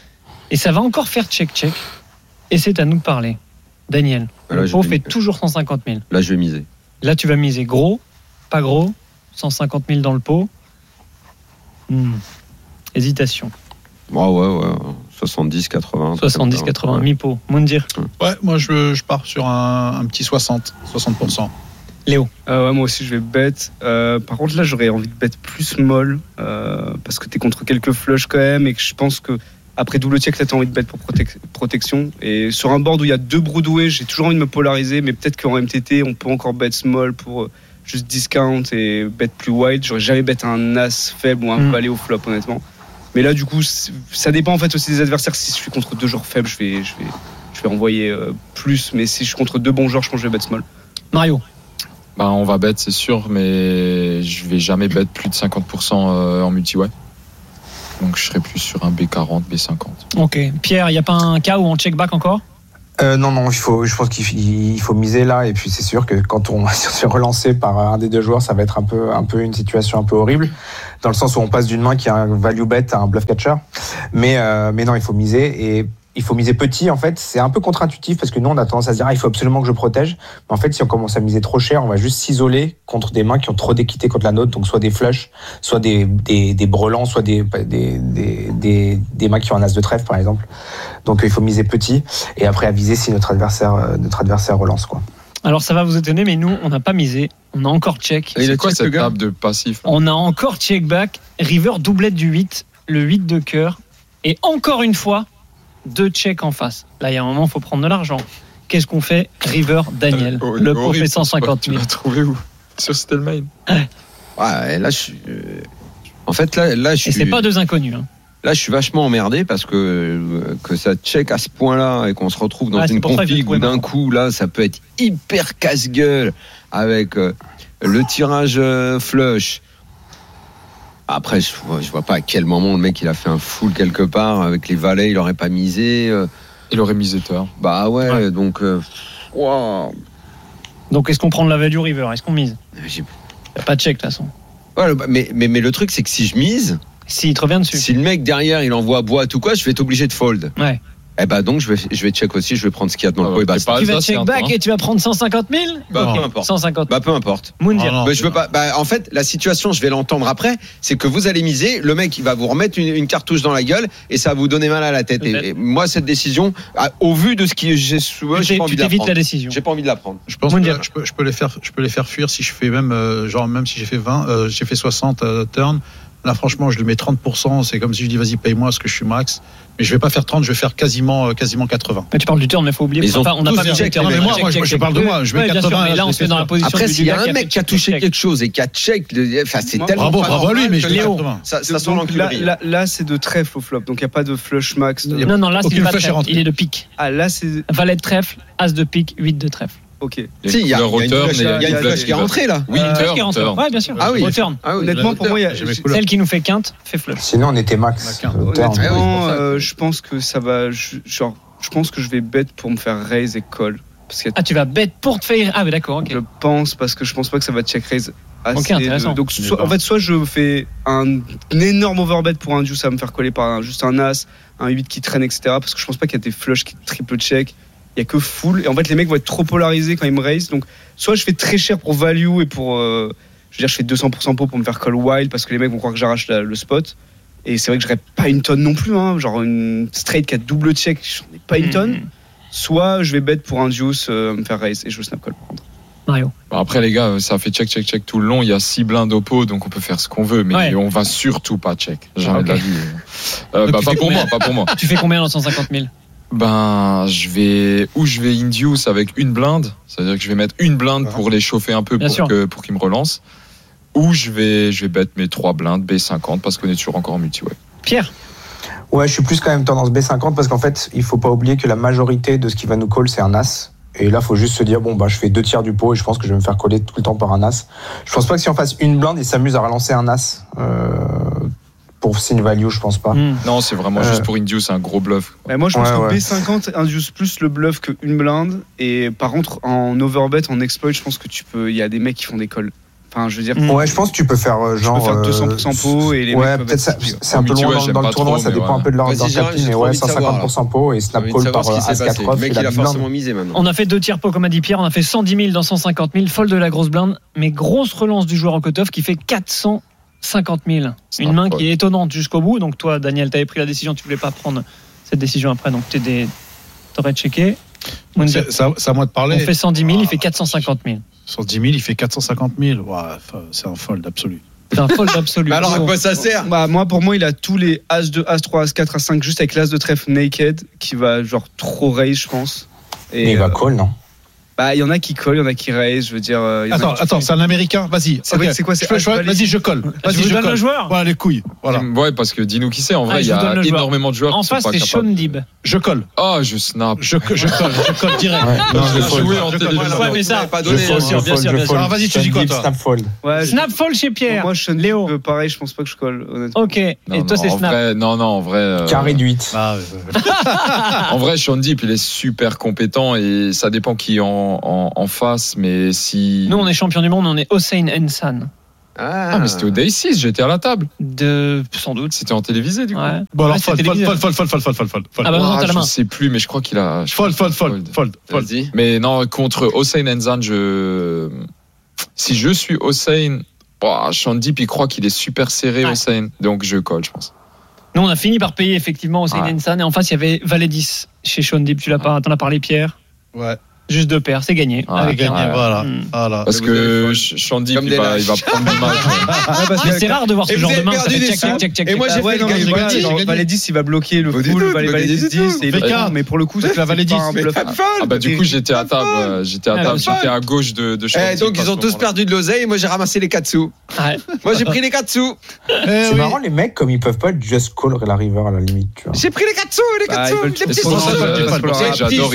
Et ça va encore faire check-check. Et c'est à nous de parler. Daniel, Là, le je pot vais- fait toujours cent cinquante mille. Là, je vais miser. Là, tu vas miser gros, pas gros, cent cinquante mille dans le pot. Hmm. Hésitation. Ouais, ouais, ouais. soixante-dix, quatre-vingts. soixante-dix, quatre-vingts, Ouais. mi-pot. Moundir, Ouais, moi je, je pars sur un, un petit soixante, soixante pour cent. Léo. Euh, ouais, moi aussi, je vais bet. Euh, par contre, là, j'aurais envie de bet plus molle euh, parce que t'es contre quelques flushs quand même et que je pense que après double check, là, t'as envie de bet pour protec- protection. Et sur un board où il y a deux broadway, j'ai toujours envie de me polariser, mais peut-être qu'en M T T, on peut encore bet small pour euh, juste discount et bet plus wide. J'aurais jamais bet un as faible ou un Mm. valet au flop, honnêtement. Mais là, du coup, c'est- ça dépend en fait aussi des adversaires. Si je suis contre deux joueurs faibles, je vais, je vais, je vais envoyer euh, plus. Mais si je suis contre deux bons joueurs, je pense que je vais bet small. Mario. Bah, on va bet, c'est sûr, mais je vais jamais bet plus de cinquante pour cent euh, en multi, ouais. Donc je serais plus sur un B quarante, B cinquante. Ok. Pierre, il n'y a pas un cas où on check back encore ? Euh, non, non, il faut, je pense qu'il faut miser là, et puis c'est sûr que quand on se fait relancer par un des deux joueurs, ça va être un peu, un peu une situation un peu horrible, dans le sens où on passe d'une main qui a un value bet à un bluff catcher. Mais, euh, mais non, il faut miser, et il faut miser petit. En fait, c'est un peu contre-intuitif parce que nous, on a tendance à se dire, ah, il faut absolument que je protège. Mais en fait, si on commence à miser trop cher, on va juste s'isoler contre des mains qui ont trop d'équité contre la nôtre, donc soit des flushs, soit des, des, des brelans, soit des, des, des, des, des mains qui ont un as de trèfle, par exemple. Donc, il faut miser petit et après aviser si notre adversaire, notre adversaire relance, quoi. Alors, ça va vous étonner, mais nous, on n'a pas misé. On a encore check. Et c'est quoi cette table de passif là ? On a encore check back. River doublette du huit, le huit de cœur. Et encore une fois, deux checks en face. Là, il y a un moment, il faut prendre de l'argent. Qu'est-ce qu'on fait ? River, Daniel. Oh, le pro fait cent cinquante mille. Tu l'as trouvé où ? Sur Stillmain. Ouais, là, je suis. En fait, là, là je suis. Et c'est pas deux inconnus. Hein. Là, je suis vachement emmerdé parce que, que ça check à ce point-là et qu'on se retrouve dans ah, une config où d'un coup, là, ça peut être hyper casse-gueule avec euh, le tirage euh, flush. Après, je vois, je vois pas à quel moment le mec il a fait un full quelque part avec les valets, il aurait pas misé. Euh... Il aurait misé tard. Bah ouais, ouais. donc. Euh... Wow. Donc est-ce qu'on prend de la value River ? Est-ce qu'on mise ? J'ai... Y a pas de check de toute façon. Ouais, mais, mais, mais le truc c'est que si je mise. Si il te revient dessus. Si le mec derrière il envoie boîte ou quoi, je vais être obligé de fold. Ouais. Eh bah donc je vais, je vais check aussi, je vais prendre ce qu'il y a dans le pot et basta. Tu vas check back et tu vas prendre cent cinquante mille ? Bah peu importe. cent cinquante. Bah peu importe. Moundir. Oh, bah, je veux pas. Bah en fait la situation, je vais l'entendre après, c'est que vous allez miser, le mec il va vous remettre une, une cartouche dans la gueule et ça va vous donner mal à la tête. Et, et moi cette décision, à, au vu de ce qui j'ai sous moi, j'ai pas envie de la prendre. la décision. J'ai pas envie de la prendre. Je pense que je peux, je peux les faire, je peux les faire fuir si je fais même euh, genre même si j'ai fait vingt, euh, j'ai fait soixante euh, turns. Là, franchement, je lui mets trente pour cent. C'est comme si je dis, vas-y, paye-moi ce que je suis max. Mais je vais pas faire trente, je vais faire quasiment, quasiment quatre-vingts. Mais tu parles du turn, mais il faut oublier. Ils ont on n'a pas mis check. Non, mais moi, moi je, je parle de moi. Je mets ouais, quatre-vingts. Mais là, on se met dans la position. Après, s'il y a un mec qui a touché quelque chose et qui a check, enfin, c'est moi, tellement. Bravo, bravo à lui, mais je Léo. Ça, ça sent l'enculerie. Là, là, là, c'est de trèfle au flop. Donc, il n'y a pas de flush max. De... Non, non, là, c'est pas flush trèfle. Il est de pique. Ah, là, c'est. Valet de trèfle, as de pique, huit de trèfle. Ok. Si, il y a une flush qui est rentrée là. Oui, turn. Ouais, bien sûr. Ah oui. Turn. Honnêtement, pour moi, il y a celle qui nous fait quinte fait flush. Sinon, on était max. Honnêtement, euh, je pense que ça va. Genre, je pense que je vais bet pour me faire raise et call. Parce que ah, tu vas bet pour te faire. Ah, mais d'accord, ok. Je pense, parce que je pense pas que ça va check raise assez. Ok, intéressant. De, donc, soit, en fait, soit je fais un, un énorme overbet pour un juice, ça va me faire coller par un, juste un as, un huit qui traîne, et cetera. Parce que je pense pas qu'il y a des flushs qui triple check. Il y a que full. Et en fait, les mecs vont être trop polarisés quand ils me raise. Donc, soit je fais très cher pour value et pour. Euh, je veux dire, je fais deux cents pour cent pot pour me faire call wild parce que les mecs vont croire que j'arrache la, le spot. Et c'est vrai que je n'aurais pas une tonne non plus. Hein, genre une straight qui a double check, j'en ai pas une tonne. Mmh. Soit je vais bet pour un deuce, euh, me faire raise et je veux snap call par contre. Mario. Bon, après, les gars, ça fait check, check, check tout le long. Il y a six blindes au pot, donc on peut faire ce qu'on veut. Mais ouais. on va surtout pas check. Jamais okay. de la vie. Euh, bah, pas pour moi, pas pour moi. Tu fais combien dans cent cinquante mille ? Ben, je vais, ou je vais induce avec une blinde, c'est-à-dire que je vais mettre une blinde pour les chauffer un peu pour, que, pour qu'ils me relancent, ou je vais, je vais bet mes trois blindes B cinquante parce qu'on est toujours encore en multi-web. Pierre ? Ouais, je suis plus quand même tendance B cinquante parce qu'en fait, il faut pas oublier que la majorité de ce qui va nous call, c'est un as. Et là, il faut juste se dire, bon, bah, je fais deux tiers du pot et je pense que je vais me faire coller tout le temps par un as. Je pense pas que si on fasse une blinde, il s'amuse à relancer un as. Euh, Pour signe value, je pense pas. Mmh. Non, c'est vraiment euh... juste pour induce, un gros bluff. Bah moi, je pense ouais, que ouais. B cinquante induce plus le bluff qu'une blinde. Et par contre, en overbet, en exploit, je pense que tu peux. Il y a des mecs qui font des calls. Enfin, je veux dire. Ouais, je pense que tu peux faire euh, genre. Tu peux faire deux cents pour cent pot et les ouais, mecs. peut-être ça, c'est un peu loin dans, dans le tournoi, ça dépend un peu de leur capine, mais ouais, cent cinquante pour cent pot et snap call par as quatre off. Le mec, il a forcément misé maintenant. On a fait deux tiers pot, comme a dit Pierre. On a fait cent dix mille dans cent cinquante mille. Fold de la grosse blinde, mais grosse relance du joueur en cut-off qui fait quatre cents. cinquante mille. Une main qui est étonnante jusqu'au bout. Donc toi, Daniel, tu avais pris la décision, tu voulais pas prendre cette décision après, donc tu des... aurais checké. C'est, c'est, c'est à moi de parler. On fait cent dix mille, il fait quatre cent cinquante mille. cent dix mille, il fait quatre cent cinquante mille. Ouais, c'est un fold absolu. C'est un fold absolu. Bah alors à quoi ça sert ? Bah moi, pour moi, il a tous les as deux, as trois, as quatre, as cinq, juste avec l'as de trèfle naked, qui va genre trop raise, je pense. Et mais il va call, non ? Bah, il y en a qui collent, il y en a qui raise. Je veux dire. Euh, attends, attends, c'est un Américain. Vas-y. C'est okay. C'est quoi c'est je, je, Vas-y, je colle. Vas-y, je, je donne colle. Le joueur. Voilà les couilles. Voilà. Ouais, parce que dis-nous qui c'est. En vrai, il ah, y a énormément de joueurs. En face, c'est Sean Dib. Je colle. Oh, je snap. Je, je colle. Je colle direct. Ouais, non, je vais jouer en télévision. Ouais, mais ça. Pas donné. Bien sûr, bien sûr, bien sûr. Alors, vas-y, tu dis quoi, toi? Snap fold. Snap fold chez Pierre. Moi, Sean Léo. Pareil, je pense pas que je colle. Honnêtement. Ok. Et toi, c'est Snap. Non, non, en vrai. Carré de huit. En vrai, Sean Deep, il est super compétent et ça dépend qui est en, en, en face, mais si. Nous, on est champion du monde, on est Hossein Ensan. Ah, ah mais c'était au Day six, j'étais à la table. De, sans doute. C'était en télévisé, du coup. Ouais. Bon, alors, fold, fold, fold, fold, fold, fold, fold, fold, fold. Ah, bah, non, t'as la main. Je sais plus, mais je crois qu'il a. Fold, fold, fold, fold, fold. Mais non, contre Hossein Ensan, je. Si je suis Hossein, oh, Sean Deep, il croit qu'il est super serré, ouais. Hossein. Donc, je colle, je pense. Nous, on a fini par payer effectivement Hossein ouais. Ensan. Et en face, il y avait Valedis chez Sean Deep. Tu l'as pas, t'en as parlé, Pierre. Ouais. Juste deux paires, c'est gagné. Ah, c'est gagné, ouais. voilà. Mmh. voilà. Parce que Sean Deep, il va, il va prendre l'image. Mais c'est rare de voir ce genre de main. Et moi, j'ai fait le gagner. Valedis, il va bloquer le full. Valedis dix. Mais pour le coup, c'est la Valedis. Ah bah du coup, j'étais à table. J'étais à table. J'étais à gauche de Sean Deep. Donc, ils ont tous perdu de l'oseille. Moi, j'ai ramassé les quatre sous. Moi, j'ai pris les quatre sous. C'est marrant, les mecs, comme ils peuvent pas just call la river à la limite. J'ai pris les quatre sous. Les quatre sous. Les petits sous. J'adore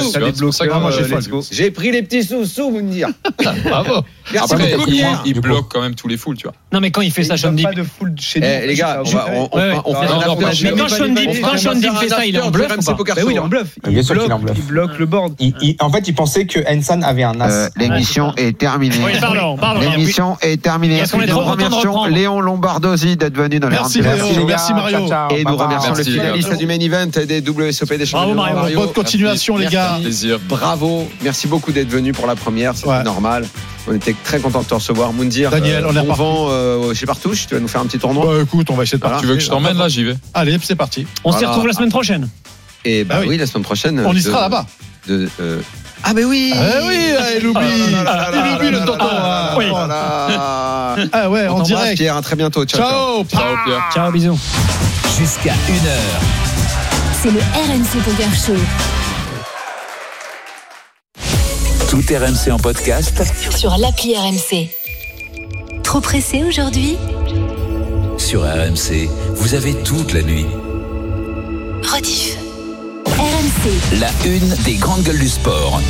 J'ai pris les petits sous, sous, vous me dire. Bravo. Merci Après, beaucoup, il, Pierre. il bloque quand même tous les fouls, tu vois. Non, mais quand il fait ça, Sean Deep. Pas de full chez nous. Eh, les gars, on va, on, ouais, on, on ouais, fait non, un non, after. mais quand Sean Deep, quand Sean Deep fait ça, il est en bluff ou pas? Oui, il est en bluff. Bien sûr qu'il est en bluff. Il bloque le board. Il, il, en fait, il pensait que Ensan avait un as. Euh, l'émission est terminée. Oui, pardon, pardon. L'émission est terminée. Est-ce qu'on est trop content de reprendre Léon Lombardosi d'être venu dans les Merci Léo, merci Mario. Et nous remercions le finaliste du main event des W S O P des champions. Bravo Mario. Bonne continuation les gars. Plaisir. Bravo. Merci beaucoup d'être venu pour la première. C'est normal. On était très content de te recevoir, Moundir. Daniel, on est reparti. On vend euh, chez Partouche. Tu vas nous faire un petit tournoi. Bah, écoute, on va essayer de partir. Tu veux que je t'emmène là, j'y vais. Allez, c'est parti. On se retrouve la semaine prochaine. Et bah, bah oui. oui, la semaine prochaine. On y sera là-bas. De, euh... Ah ben oui. Ah oui, il oublie. Il oublie le tonton. Oui. Ah ouais, en direct. Pierre, à très bientôt. Ciao. Ciao Pierre. Ciao, bisous. Jusqu'à une heure. C'est le R M C Poker Show. Tout R M C en podcast sur l'appli R M C. Trop pressé aujourd'hui? Sur R M C, vous avez toute la nuit. Rediff. R M C. La une des grandes gueules du sport.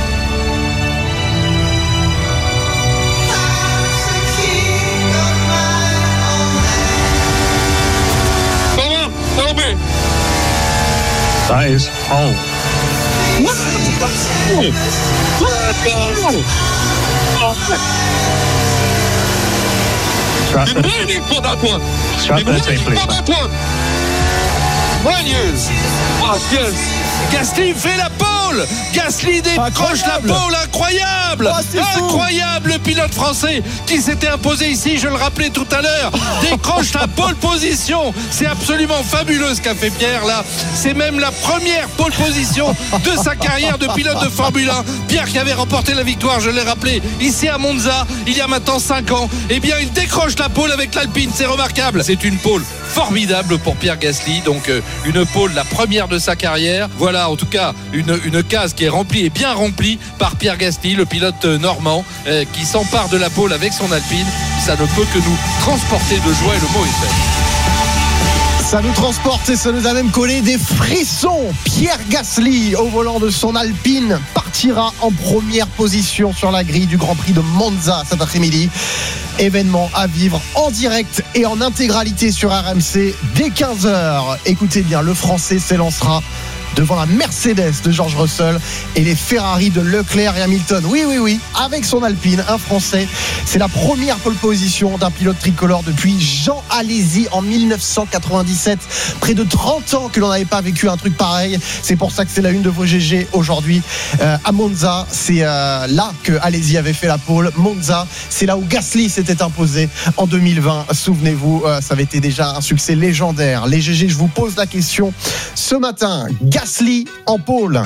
That is home. Gasly fait la pole. Gasly décroche la pole, incroyable, oh, incroyable. Le pilote français qui s'était imposé ici, je le rappelais tout à l'heure, décroche la pole position. C'est absolument fabuleux ce qu'a fait Pierre là. C'est même la première pole position de sa carrière de pilote de Formule un. Pierre qui avait remporté la victoire, je l'ai rappelé, ici à Monza il y a maintenant cinq ans. Eh bien il décroche la pole avec l'Alpine, c'est remarquable. C'est une pole formidable pour Pierre Gasly, donc euh, une pole, la première de sa carrière. Voilà en tout cas une, une case qui est remplie et bien remplie par Pierre Gasly, le pilote normand euh, qui s'empare de la pole avec son Alpine. Ça ne peut que nous transporter de joie et le mot est fait. Ça nous transporte et ça nous a même collé des frissons. Pierre Gasly, au volant de son Alpine, partira en première position sur la grille du Grand Prix de Monza cet après-midi. Événement à vivre en direct et en intégralité sur R M C dès quinze heures. Écoutez bien, le Français s'élancera devant la Mercedes de George Russell et les Ferrari de Leclerc et Hamilton. Oui, oui, oui, avec son Alpine, un Français. C'est la première pole position d'un pilote tricolore depuis Jean Alesi en dix-neuf cent quatre-vingt-dix-sept. Près de trente ans que l'on n'avait pas vécu un truc pareil. C'est pour ça que c'est la une de vos G G aujourd'hui. Euh, à Monza, c'est euh, là que Alesi avait fait la pole. Monza, c'est là où Gasly s'était imposé en deux mille vingt. Souvenez-vous, euh, ça avait été déjà un succès légendaire. Les G G, je vous pose la question ce matin. Gasly en pôle.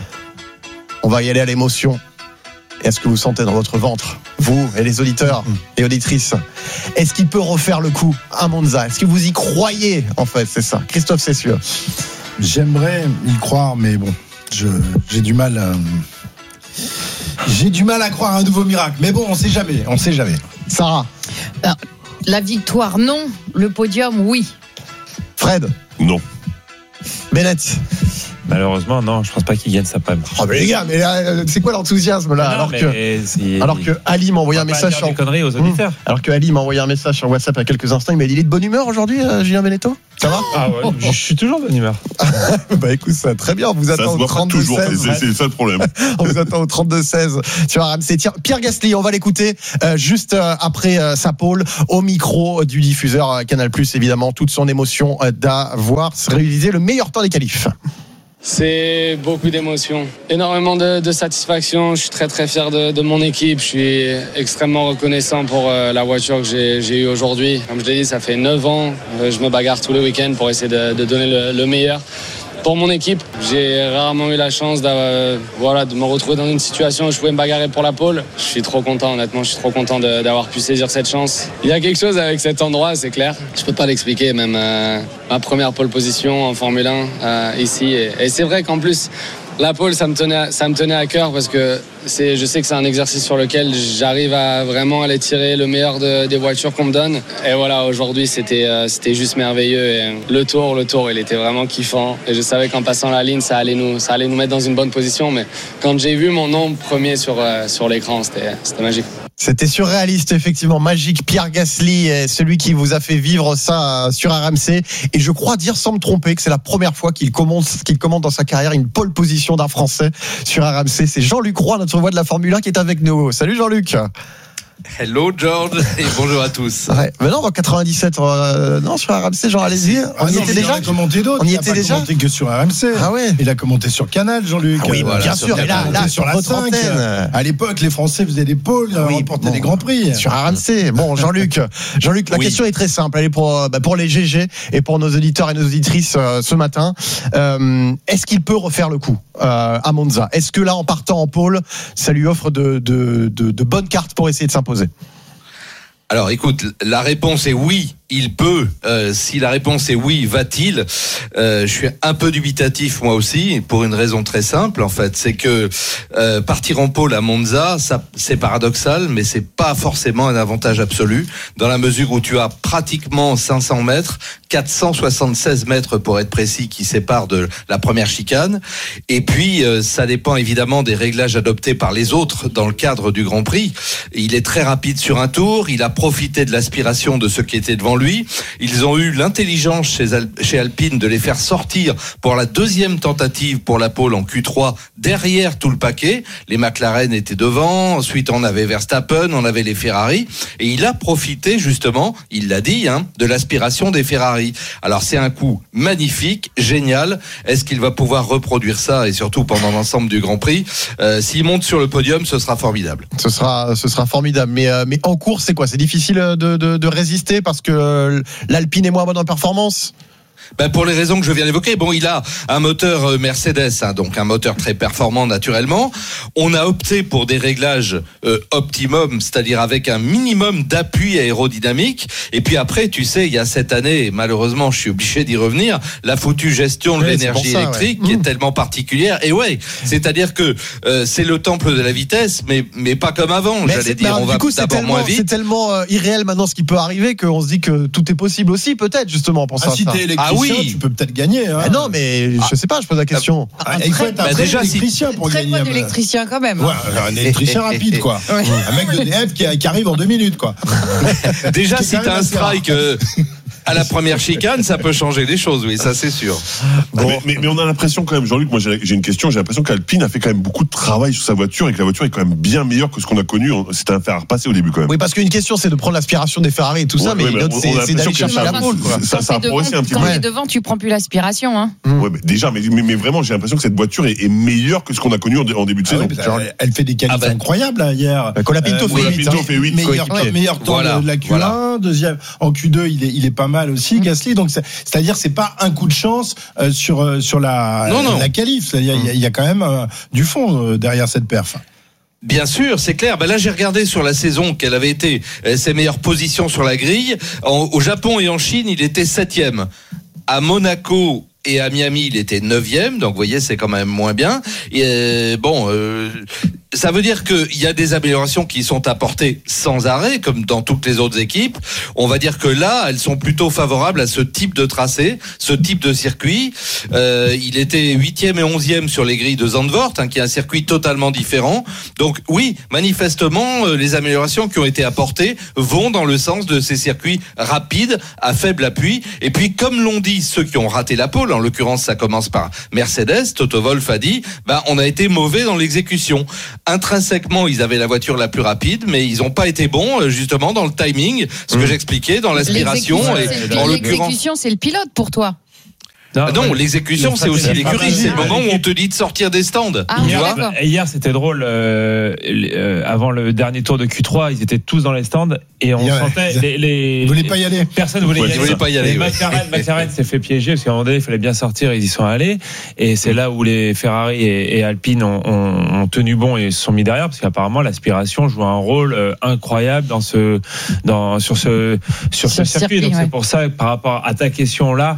On va y aller à l'émotion. Est-ce que vous sentez dans votre ventre, vous et les auditeurs et auditrices, est-ce qu'il peut refaire le coup à Monza? Est-ce que vous y croyez en fait? C'est ça. Christophe Cessieux. J'aimerais y croire, mais bon, je, j'ai du mal à... J'ai du mal à croire à un nouveau miracle, mais bon, on sait jamais, on sait jamais. Sarah. Alors, la victoire, non. Le podium, oui. Fred. Non. Bennett. Malheureusement, non, je pense pas qu'il gagne sa palme. Oh mais les gars, mais là, c'est quoi l'enthousiasme là? Non, alors que, c'est... alors que Ali m'a envoyé un message sur. Conneries aux auditeurs. Mmh. Alors que Ali m'a envoyé un message sur WhatsApp il y a quelques instants, il m'a dit il est de bonne humeur aujourd'hui, euh, Julien Benetto. Ça va? Ah ouais, je suis toujours de bonne humeur. Bah écoute, ça très bien. On vous attend au trente-deux seize. C'est, c'est ça le problème. On vous attend au trente-deux seize sur R M C. Tiens, Pierre Gasly, on va l'écouter euh, juste euh, après euh, sa pole au micro du diffuseur euh, Canal+, évidemment, toute son émotion euh, d'avoir réalisé le meilleur temps des qualifs. C'est beaucoup d'émotions, énormément de, de satisfaction. Je suis très très fier de, de mon équipe. Je suis extrêmement reconnaissant pour euh, la voiture que j'ai, j'ai eue aujourd'hui. Comme je l'ai dit, ça fait neuf ans. Euh, je me bagarre tous les week-ends pour essayer de, de donner le, le meilleur pour mon équipe. J'ai rarement eu la chance euh, voilà, de me retrouver dans une situation où je pouvais me bagarrer pour la pole. Je suis trop content, honnêtement, je suis trop content de, d'avoir pu saisir cette chance. Il y a quelque chose avec cet endroit, c'est clair. Je peux pas l'expliquer, même euh, ma première pole position en Formule un euh, ici. Et, et c'est vrai qu'en plus, la pole, ça me tenait, ça me tenait à cœur parce que c'est, je sais que c'est un exercice sur lequel j'arrive à vraiment aller tirer le meilleur de, des voitures qu'on me donne. Et voilà, aujourd'hui, c'était, euh, c'était juste merveilleux. Et le tour, le tour, il était vraiment kiffant. Et je savais qu'en passant la ligne, ça allait nous, ça allait nous mettre dans une bonne position. Mais quand j'ai vu mon nom premier sur, euh, sur l'écran, c'était, c'était magique. C'était surréaliste, effectivement, magique. Pierre Gasly est celui qui vous a fait vivre ça sur R M C. Et je crois dire, sans me tromper, que c'est la première fois qu'il commande, qu'il commande dans sa carrière une pole position d'un Français sur R M C. C'est Jean-Luc Roy, notre voix de la Formule un, qui est avec nous. Salut Jean-Luc. Hello George et bonjour à tous. Ouais, mais non, en quatre-vingt-dix-sept, euh, non, sur R M C, Jean, allez-y. On ah y non, était déjà. Il a commenté d'autres. On y il était a pas déjà. commenté que sur R M C. Ah ouais. Il a commenté sur Canal, Jean-Luc. Ah oui, voilà, bien sûr. Et là, là, sur la votre cinq. antenne. À l'époque, les Français faisaient des pôles, oui, remportaient bon, des grands prix. Sur R M C. Bon, Jean-Luc, Jean-Luc, la oui. question est très simple. Elle est pour, bah, pour les G G et pour nos auditeurs et nos auditrices euh, ce matin. Euh, est-ce qu'il peut refaire le coup euh, à Monza? Est-ce que là, en partant en pôle, ça lui offre de, de, de, de bonnes cartes pour essayer de s'imposer? Alors écoute, la réponse est oui, il peut. Euh, si la réponse est oui, va-t-il? euh, Je suis un peu dubitatif moi aussi, pour une raison très simple en fait, c'est que euh, partir en pôle à Monza, ça, c'est paradoxal, mais c'est pas forcément un avantage absolu, dans la mesure où tu as pratiquement cinq cents mètres, quatre cent soixante-seize mètres pour être précis, qui séparent de la première chicane. Et puis euh, ça dépend évidemment des réglages adoptés par les autres dans le cadre du Grand Prix. Il est très rapide sur un tour, il a profité de l'aspiration de ceux qui étaient devant lui. Ils ont eu l'intelligence chez, Al- chez Alpine de les faire sortir pour la deuxième tentative pour la pole en Q trois, derrière tout le paquet. Les McLaren étaient devant, ensuite on avait Verstappen, on avait les Ferrari, et il a profité justement, il l'a dit, hein, de l'aspiration des Ferrari. Alors c'est un coup magnifique, génial. Est-ce qu'il va pouvoir reproduire ça, et surtout pendant l'ensemble du Grand Prix? euh, S'il monte sur le podium, ce sera formidable. Ce sera, ce sera formidable. Mais, euh, mais en course, c'est quoi? C'est difficile de, de, de résister parce que euh, l'Alpine est moins bonne en performance? Ben pour les raisons que je viens d'évoquer. Bon, il a un moteur Mercedes, hein, donc un moteur très performant naturellement. On a opté pour des réglages euh, optimum, c'est-à-dire avec un minimum d'appui aérodynamique. Et puis après, tu sais, il y a cette année, malheureusement, je suis obligé d'y revenir, la foutue gestion de oui, l'énergie ça, électrique ouais. qui mmh. est tellement particulière. Et ouais, c'est-à-dire que euh, c'est le temple de la vitesse, mais mais pas comme avant. Mais j'allais dire, bah, on va coup, d'abord moins vite. C'est tellement euh, irréel maintenant ce qui peut arriver qu'on se dit que tout est possible aussi, peut-être justement pour ça. Ah, si t'es électricien, ah, oui. tu peux peut-être gagner. Hein. Ah non, mais je ah. sais pas, je pose la question. Ah, il faut être un bah, très électricien si... pour très gagner. Très bon électricien quand même. Ouais, un électricien rapide, quoi. Ouais. Un mec de D F qui, qui arrive en deux minutes, quoi. Déjà, si t'as un strike euh, à la première chicane, ça peut changer les choses, oui, ça c'est sûr. Bon. Mais, mais, mais on a l'impression quand même, Jean-Luc, moi j'ai, j'ai une question, j'ai l'impression qu'Alpine a fait quand même beaucoup de travail sur sa voiture et que la voiture est quand même bien meilleure que ce qu'on a connu. C'était un fer à repasser au début quand même. Oui, parce qu'une question c'est de prendre l'aspiration des Ferrari et tout ouais, ça, mais ouais, l'autre c'est, c'est d'aller chercher la pole. Ça, ça a progressé un petit peu. Quand t'es devant, tu prends plus l'aspiration. Hein. Mmh. Ouais, mais déjà, mais, mais, mais vraiment, j'ai l'impression que cette voiture est, est meilleure que ce qu'on a connu en, en début de saison. Ah ouais, elle, elle fait des qualifs ah bah. incroyables là, hier. Colapinto euh, fait huit. fait huit. Meilleur, ouais. meilleur temps voilà. de la Q un, voilà. deuxième en Q deux, il est, il est pas mal aussi, mmh. Gasly. Donc, c'est, c'est-à-dire, c'est pas un coup de chance euh, sur euh, sur la non, non. la qualif. Il y a, il y a quand même euh, du fond euh, derrière cette perf. Bien sûr, c'est clair. Ben là, j'ai regardé sur la saison quelles avaient été ses meilleures positions sur la grille. En, au Japon et en Chine, il était septième. À Monaco, et à Miami, il était neuvième. Donc, vous voyez, c'est quand même moins bien. Et euh, bon, euh, ça veut dire qu'il y a des améliorations qui sont apportées sans arrêt, comme dans toutes les autres équipes. On va dire que là, elles sont plutôt favorables à ce type de tracé, ce type de circuit. Euh, il était huitième et onzième sur les grilles de Zandvoort, hein, qui est un circuit totalement différent. Donc oui, manifestement, euh, les améliorations qui ont été apportées vont dans le sens de ces circuits rapides, à faible appui. Et puis, comme l'ont dit ceux qui ont raté la pole, en l'occurrence, ça commence par Mercedes, Toto Wolff a dit, bah, on a été mauvais dans l'exécution. Intrinsèquement, ils avaient la voiture la plus rapide, mais ils n'ont pas été bons, justement, dans le timing, ce mmh. que j'expliquais, dans l'aspiration. Et, en l'exécution, c'est le pilote pour toi. Non, non ouais, l'exécution, c'est aussi l'écurie. C'est le moment où on te dit de sortir des stands. Ah, hier, et hier, c'était drôle. Euh, euh, avant le dernier tour de Q trois, ils étaient tous dans les stands et on ouais, sentait les. les Vous voulez pas y aller. Personne ne voulait ouais, y aller. Voulait pas y aller. Les ouais. McLaren, McLaren s'est fait piéger parce qu'à un moment donné, il fallait bien sortir. Ils y sont allés et c'est là où les Ferrari et, et Alpine ont, ont, ont tenu bon et se sont mis derrière parce qu'apparemment l'aspiration joue un rôle euh, incroyable dans ce, dans sur ce, sur ce, ce circuit. circuit. Donc ouais. c'est pour ça que par rapport à ta question là.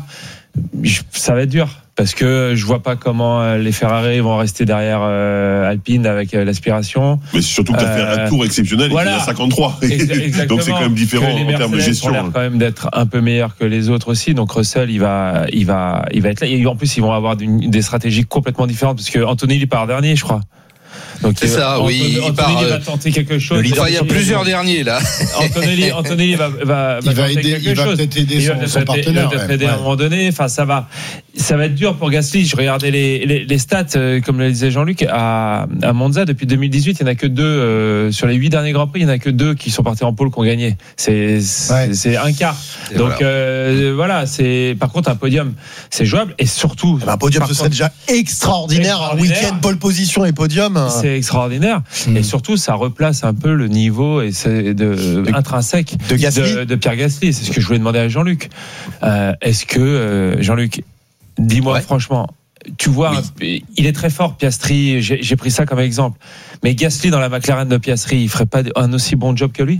Ça va être dur parce que je vois pas comment les Ferrari vont rester derrière euh, Alpine avec euh, l'aspiration. Mais c'est surtout que tu as fait un tour exceptionnel voilà. et qu'il y a cinquante-trois. Exactement. Donc c'est quand même différent en termes de gestion. Ils ont l'air quand même d'être un peu meilleurs que les autres aussi. Donc Russell, il va, il va, il va être là. Et en plus, ils vont avoir une, des stratégies complètement différentes parce que Anthony il part dernier, je crois. Donc c'est ça, Anthony, oui. Anthony, part, il va tenter quelque chose. Enfin, il y a plusieurs derniers là. Anthony, Anthony va, va, il va, va aider, il va peut-être aider son, son partenaire. Il va peut-être aider ouais. à un moment donné. Enfin, ça va, ça va être dur pour Gasly. Je regardais les, les, les stats, euh, comme le disait Jean-Luc, à, à Monza depuis deux mille dix-huit. Il n'y en a que deux euh, sur les huit derniers grands prix. Il n'y en a que deux qui sont partis en pole qui ont gagné. C'est, c'est, ouais. c'est un quart. Et Donc voilà. Euh, voilà, c'est par contre un podium, c'est jouable et surtout. Un podium, ce serait déjà extraordinaire. Un week-end pole position et podium. C'est extraordinaire. Mmh. Et surtout, ça replace un peu le niveau et c'est de, de intrinsèque de, de, de Pierre Gasly. C'est ce que je voulais demander à Jean-Luc. Euh, est-ce que euh, Jean-Luc, dis-moi ouais. franchement, tu vois, oui. il est très fort, Piastri. J'ai, j'ai pris ça comme exemple. Mais Gasly dans la McLaren de Piastri, il ferait pas un aussi bon job que lui?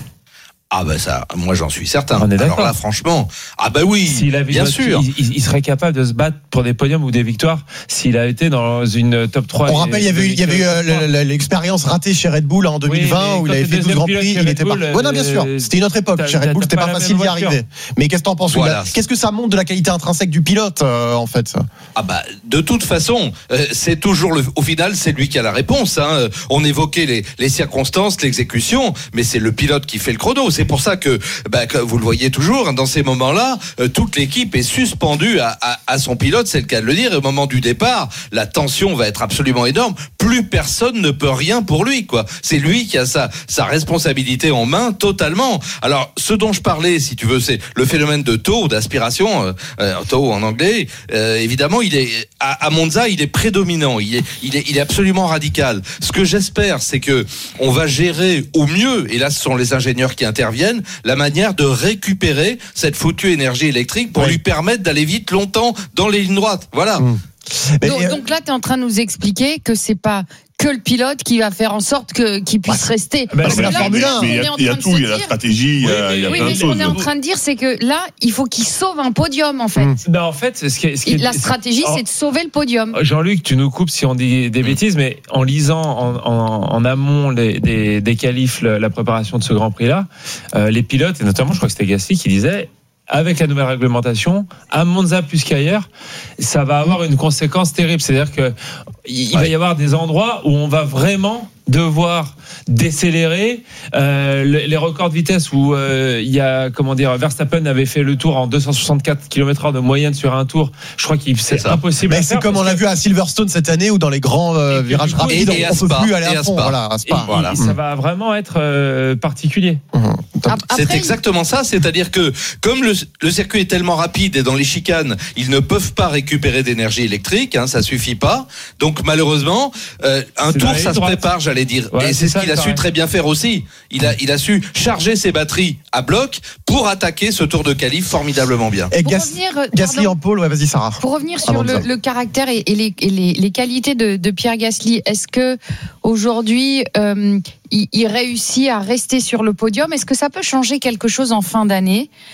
Ah ben ça, moi j'en suis certain. On est d'accord. Alors là, franchement, ah ben oui, s'il avait bien sûr. Il, il serait capable de se battre pour des podiums ou des victoires s'il a été dans une top trois. On rappelle, il y avait eu, il y avait eu euh, l'expérience ratée chez Red Bull en deux mille vingt oui, où il avait fait douze grands prix, il était pas. Ouais, non, bien sûr, c'était une autre époque. Chez Red Bull, c'était pas facile d'y arriver. Mais qu'est-ce que t'en penses? Voilà. Qu'est-ce que ça montre de la qualité intrinsèque du pilote, euh, en fait? Ah bah, de toute façon, euh, c'est toujours le, au final, c'est lui qui a la réponse. Hein. On évoquait les, les circonstances, l'exécution, mais c'est le pilote qui fait le chrono. C'est pour ça que, bah, que vous le voyez toujours, dans ces moments-là, euh, toute l'équipe est suspendue à, à, à son pilote, c'est le cas de le dire. Et au moment du départ, la tension va être absolument énorme. Plus personne ne peut rien pour lui, quoi. C'est lui qui a sa, sa responsabilité en main totalement. Alors, ce dont je parlais, si tu veux, c'est le phénomène de taux, d'aspiration, euh, euh, taux en anglais. Euh, évidemment, il est à, à Monza, il est prédominant. Il est, il est, il est absolument radical. Ce que j'espère, c'est que on va gérer au mieux, et là, ce sont les ingénieurs qui interviennent, la manière de récupérer cette foutue énergie électrique pour oui. lui permettre d'aller vite longtemps dans les lignes droites. Voilà. Mmh. Donc, euh... donc là, tu es en train de nous expliquer que c'est pas que le pilote qui va faire en sorte que, qu'il puisse bah, rester. Bah, c'est la là, Formule un. Il y a, il y a tout, il y a la stratégie, oui, il y a oui, plein mais de ce choses. qu'on est en train de dire, c'est que là, il faut qu'il sauve un podium, en fait. Mmh. Non, en fait, ce qui est, ce qui est, la stratégie, c'est de sauver le podium. Jean-Luc, tu nous coupes si on dit des bêtises, mais en lisant en, en, en amont les, des, des qualifs, la préparation de ce Grand Prix-là, euh, les pilotes, et notamment, je crois que c'était Gasly qui disait, avec la nouvelle réglementation, à Monza plus qu'ailleurs, ça va avoir une conséquence terrible. C'est-à-dire que il ouais. va y avoir des endroits où on va vraiment devoir décélérer. Euh, les records de vitesse où euh, il y a, comment dire, Verstappen avait fait le tour en deux cent soixante-quatre kilomètres heure de moyenne sur un tour. Je crois qu'il c'est, c'est impossible. Mais à c'est faire comme on l'a vu à Silverstone cette année ou dans les grands euh, virages coup, rapides, et, et on ne peut plus aller à, à fond. Voilà, à Spa. Et, voilà. Et ça va vraiment être euh, particulier. Mmh. Après, c'est exactement ça, c'est-à-dire que comme le, le circuit est tellement rapide et dans les chicanes, ils ne peuvent pas récupérer d'énergie électrique, hein, ça suffit pas. Donc malheureusement, euh, un c'est tour ça se prépare, j'allais dire. Ouais, et c'est, c'est ce qu'il a su très bien faire aussi. Il a, il a su charger ses batteries à bloc pour attaquer ce tour de qualif formidablement bien. Et Gas, revenir, Gasly en pôle, ouais, vas-y Sarah. Pour revenir sur le, le caractère et, et, les, et les, les qualités de, de Pierre Gasly, est-ce que aujourd'hui euh, il, il réussit à rester sur le podium? Est-ce que ça peut changer quelque chose en fin d'année?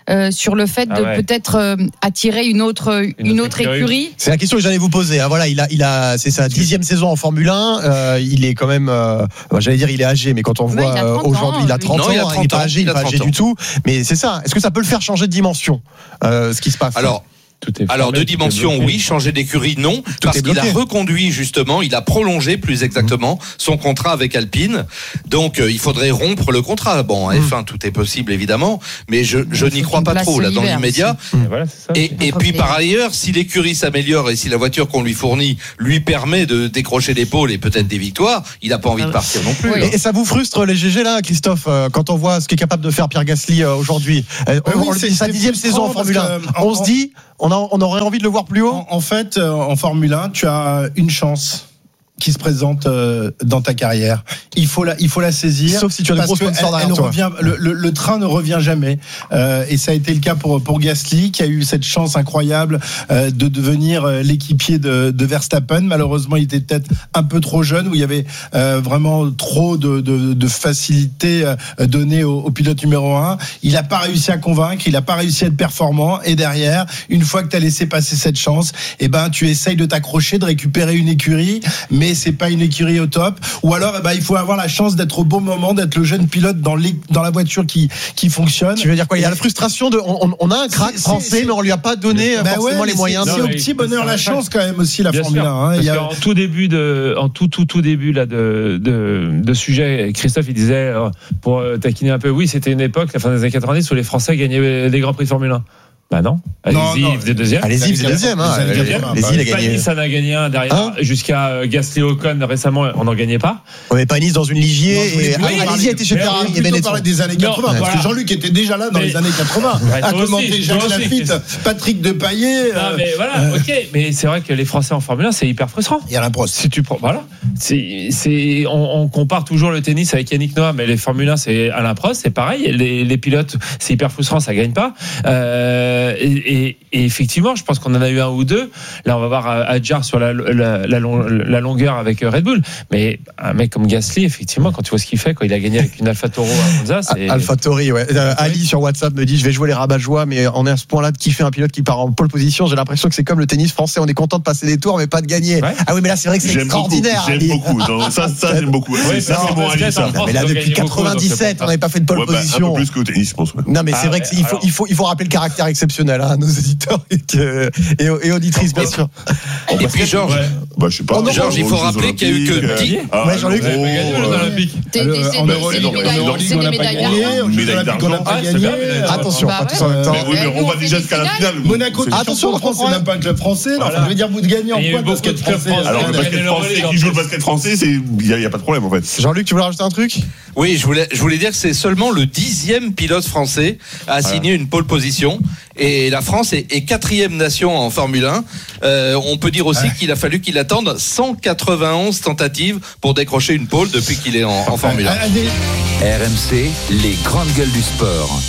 euh, sur le fait de Ah ouais. peut-être euh, attirer une autre, une, Une autre autre écurie. écurie. C'est la question que j'allais vous poser. Hein. Voilà, il a, il a, c'est sa dixième saison en Formule un. Euh, il est quand même, euh, j'allais dire, il est âgé, mais quand on Ouais, voit il a euh, trente ans, aujourd'hui, il a trente Non, ans. il a Il trente n'est pas ans, âgé, il il n'est a pas âgé trente du tout. Mais c'est ça. Est-ce que ça peut le faire changer de dimension, euh, ce qui se passe? Alors, Tout est Alors formé, de tout est dimension, bloqué. oui. Changer d'écurie, non, parce est qu'il a bloqué. reconduit justement, il a prolongé plus exactement son contrat avec Alpine. Donc euh, il faudrait rompre le contrat. Bon, en F un, tout est possible évidemment, mais je, je Il faut n'y crois qu'il pas place trop là dans l'hiver l'immédiat. Et voilà, c'est ça. Et, aussi. et puis par ailleurs, si l'écurie s'améliore et si la voiture qu'on lui fournit lui permet de décrocher des pôles et peut-être des victoires, il n'a pas envie de partir non plus. Oui. hein. Et, et ça vous frustre les G G là, Christophe, euh, quand on voit ce qu'est capable de faire Pierre Gasly euh, aujourd'hui. Euh, Oui, on- c'est- c'est sa c'est dixième saison en frustrant Formule un. parce que, On en- se dit, on, a, on aurait envie de le voir plus haut. En, en fait, euh, en Formule un, tu as une chance qui se présente euh, dans ta carrière. Il faut la, il faut la saisir. Sauf si tu as des parce gros que sponsors elle- derrière elle toi. revient, le, le, le train ne revient jamais. Euh, et ça a été le cas pour pour Gasly, qui a eu cette chance incroyable euh, de devenir euh, l'équipier de, de Verstappen. Malheureusement, il était peut-être un peu trop jeune, où il y avait euh, vraiment trop de, de, de facilité euh, donnée au, au pilote numéro un. Il n'a pas réussi à convaincre, il n'a pas réussi à être performant. Et derrière, une fois que tu as laissé passer cette chance, eh ben tu essayes de t'accrocher, de récupérer une écurie, mais c'est pas une écurie au top. Ou alors, eh ben, il faut avoir la chance d'être au bon moment, d'être le jeune pilote dans, les, dans la voiture qui, qui fonctionne. Tu veux dire quoi? Il y a la frustration de, on, on a un crack C'est- français, c'est- mais on lui a pas donné Bah forcément ouais, les mais moyens. c'est- de- C'est au mais petit bonheur c'est la un chance fact. quand même aussi la Bien Formule sûr, un. hein. parce Il y a- qu'en tout début de, en tout tout tout début là de de, de sujet, Christophe il disait euh, pour euh, taquiner un peu, oui c'était une époque, la fin des années quatre-vingt-dix où les Français gagnaient des grands prix de Formule un. Bah non, Non, allez-y, non. il faisait deuxième. Allez-y, c'est deuxième. Hein. Les années quatre-vingts, Allez-y, il a Pas gagné. Nice en a gagné un derrière, Hein jusqu'à euh, Gasly Ocon récemment, on n'en gagnait pas. On met pas Nice dans une ligier. Non, je voulais Et plutôt allez-y, parler- a été chez mais Ferrari on et plutôt Benetton. parler des années Non, quatre-vingts, parce voilà. que Jean-Luc était déjà là dans Mais- les années quatre-vingts. Ouais, à toi commenter aussi, Jacques toi aussi, Lafitte, Christophe. Patrick Depailler. Ah, euh, mais voilà, ok, mais c'est vrai que les Français en Formule un c'est hyper frustrant. Il y a la brosse. Si tu prends, voilà, c'est, c'est, on, on compare toujours le tennis avec Yannick Noah, mais les Formule un c'est Alain Prost, c'est pareil. Les, les pilotes, c'est hyper frustrant, ça gagne pas. Euh, et, et, et effectivement, je pense qu'on en a eu un ou deux. Là, on va voir Adjar sur la, la, la, long- la longueur avec Red Bull. Mais un mec comme Gasly, effectivement, quand tu vois ce qu'il fait, quand il a gagné avec une Alfa Toro à Monza, c'est. Alpha Tauri, ouais. Euh, Ali sur WhatsApp me dit je vais jouer les rabat-joie, mais on est à ce point-là de kiffer un pilote qui part en pole position. J'ai l'impression que c'est comme le tennis français, on est content de passer des tours, mais pas de gagner. Ouais. Ah oui, mais là c'est vrai que c'est J'aime beaucoup. extraordinaire. J'aime Ali. beaucoup. Non, ça, ça j'aime beaucoup. Ouais, ça, parce c'est qu'en bon, Ali, basket, ça. en France, Mais là ils ont depuis gagné beaucoup, donc quatre-vingt-dix-sept, c'est pour on n'avait pas fait de pole Ouais, bah, un position. peu plus qu'au tennis, je pense. Ouais. Non mais c'est Ah vrai ouais, qu'il faut, alors- il faut, il faut rappeler le caractère exceptionnel hein, à nos éditeurs et, que- et, et auditrices bien sûr. Et puis Georges, Ouais. Bah, je sais pas. Oh non, Georges, il faut rappeler qu'il y a eu que dix. Ah, Ouais, Jean-Luc. l'Euro, Vous avez gagné aux euh, Olympiques. T'es- Alors, t'es- en c'est- Euroleague, c'est des en médailles, Euroleague, c'est on des n'a pas médailles gagné. d'argent. Aux Jeux Médaille Olympiques, on n'a d'argent. pas Ah, c'est gagné. bien, médaille d'argent. Attention, Bah pas ouais. tous en même temps. Mais oui, mais on va déjà jusqu'à la finale. Monaco, Attention, attention, on France, c'est comprend. même pas un club français. là. Enfin, Voilà. je veux dire, vous de gagner en Et il y a quoi eu de beaucoup de basket clubs français français. Alors, le Ouais, basket gagné français, l'Euroleague, qui joue le basket français, c'est, il n'y a, il y a pas de problème, en fait. Jean-Luc, tu voulais rajouter un truc? Oui, je voulais, je voulais dire que c'est seulement le dixième pilote français à signer une pole position. Et la France est, est quatrième nation en Formule un. Euh, on peut dire aussi Ouais. qu'il a fallu qu'il attende cent quatre-vingt-onze tentatives pour décrocher une pole depuis qu'il est en, en Formule un. Ah, des- R M C, les grandes gueules du sport.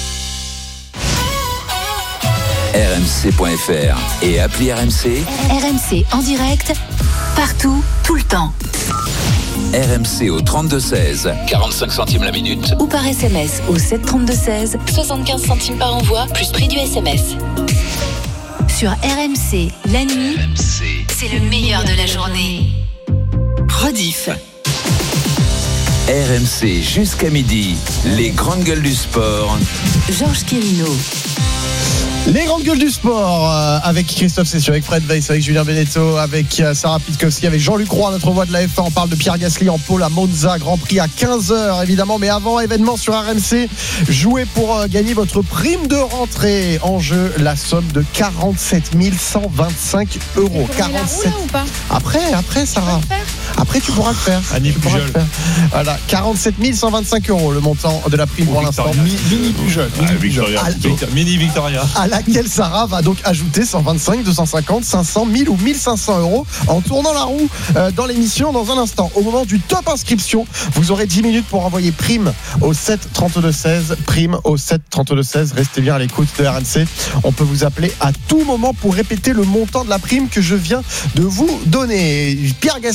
R M C point F R et appli R M C, R M C en direct, partout, tout le temps. R M C au trente-deux seize, quarante-cinq centimes la minute. Ou par S M S au sept trente-deux seize, soixante-quinze centimes par envoi, plus prix du S M S. Sur R M C, la nuit, c'est le meilleur de la journée. Rediff. R M C jusqu'à midi, les grandes gueules du sport. Georges Quirino. Les grandes gueules du sport euh, avec Christophe Cessieux, avec Fred Weiss, avec Julien Benetto, avec euh, Sarah Pitkowski, avec Jean-Luc Roy, notre voix de la F un. On parle de Pierre Gasly en pôle à Monza, Grand Prix à quinze heures évidemment. Mais avant, événement sur R M C, jouez pour euh, gagner votre prime de rentrée. En jeu, la somme de quarante-sept mille cent vingt-cinq euros. quarante-sept. Ou pas Après, après Sarah. Après, tu pourras le faire. Annie Tu pourras le Pujol. faire. Voilà, quarante-sept mille cent vingt-cinq euros le montant de la prime pour l'instant. Mi- Mini plus jeune. Ah, Victoria, Ah, plutôt. Victor- Mini Victoria. À laquelle Sarah va donc ajouter cent vingt-cinq, deux cent cinquante, cinq cents, mille ou mille cinq cents euros en tournant la roue euh, dans l'émission dans un instant. Au moment du top inscription, vous aurez dix minutes pour envoyer prime au sept trente-deux seize. Prime au sept trente-deux seize. Restez bien à l'écoute de R M C. On peut vous appeler à tout moment pour répéter le montant de la prime que je viens de vous donner. Pierre Gasly en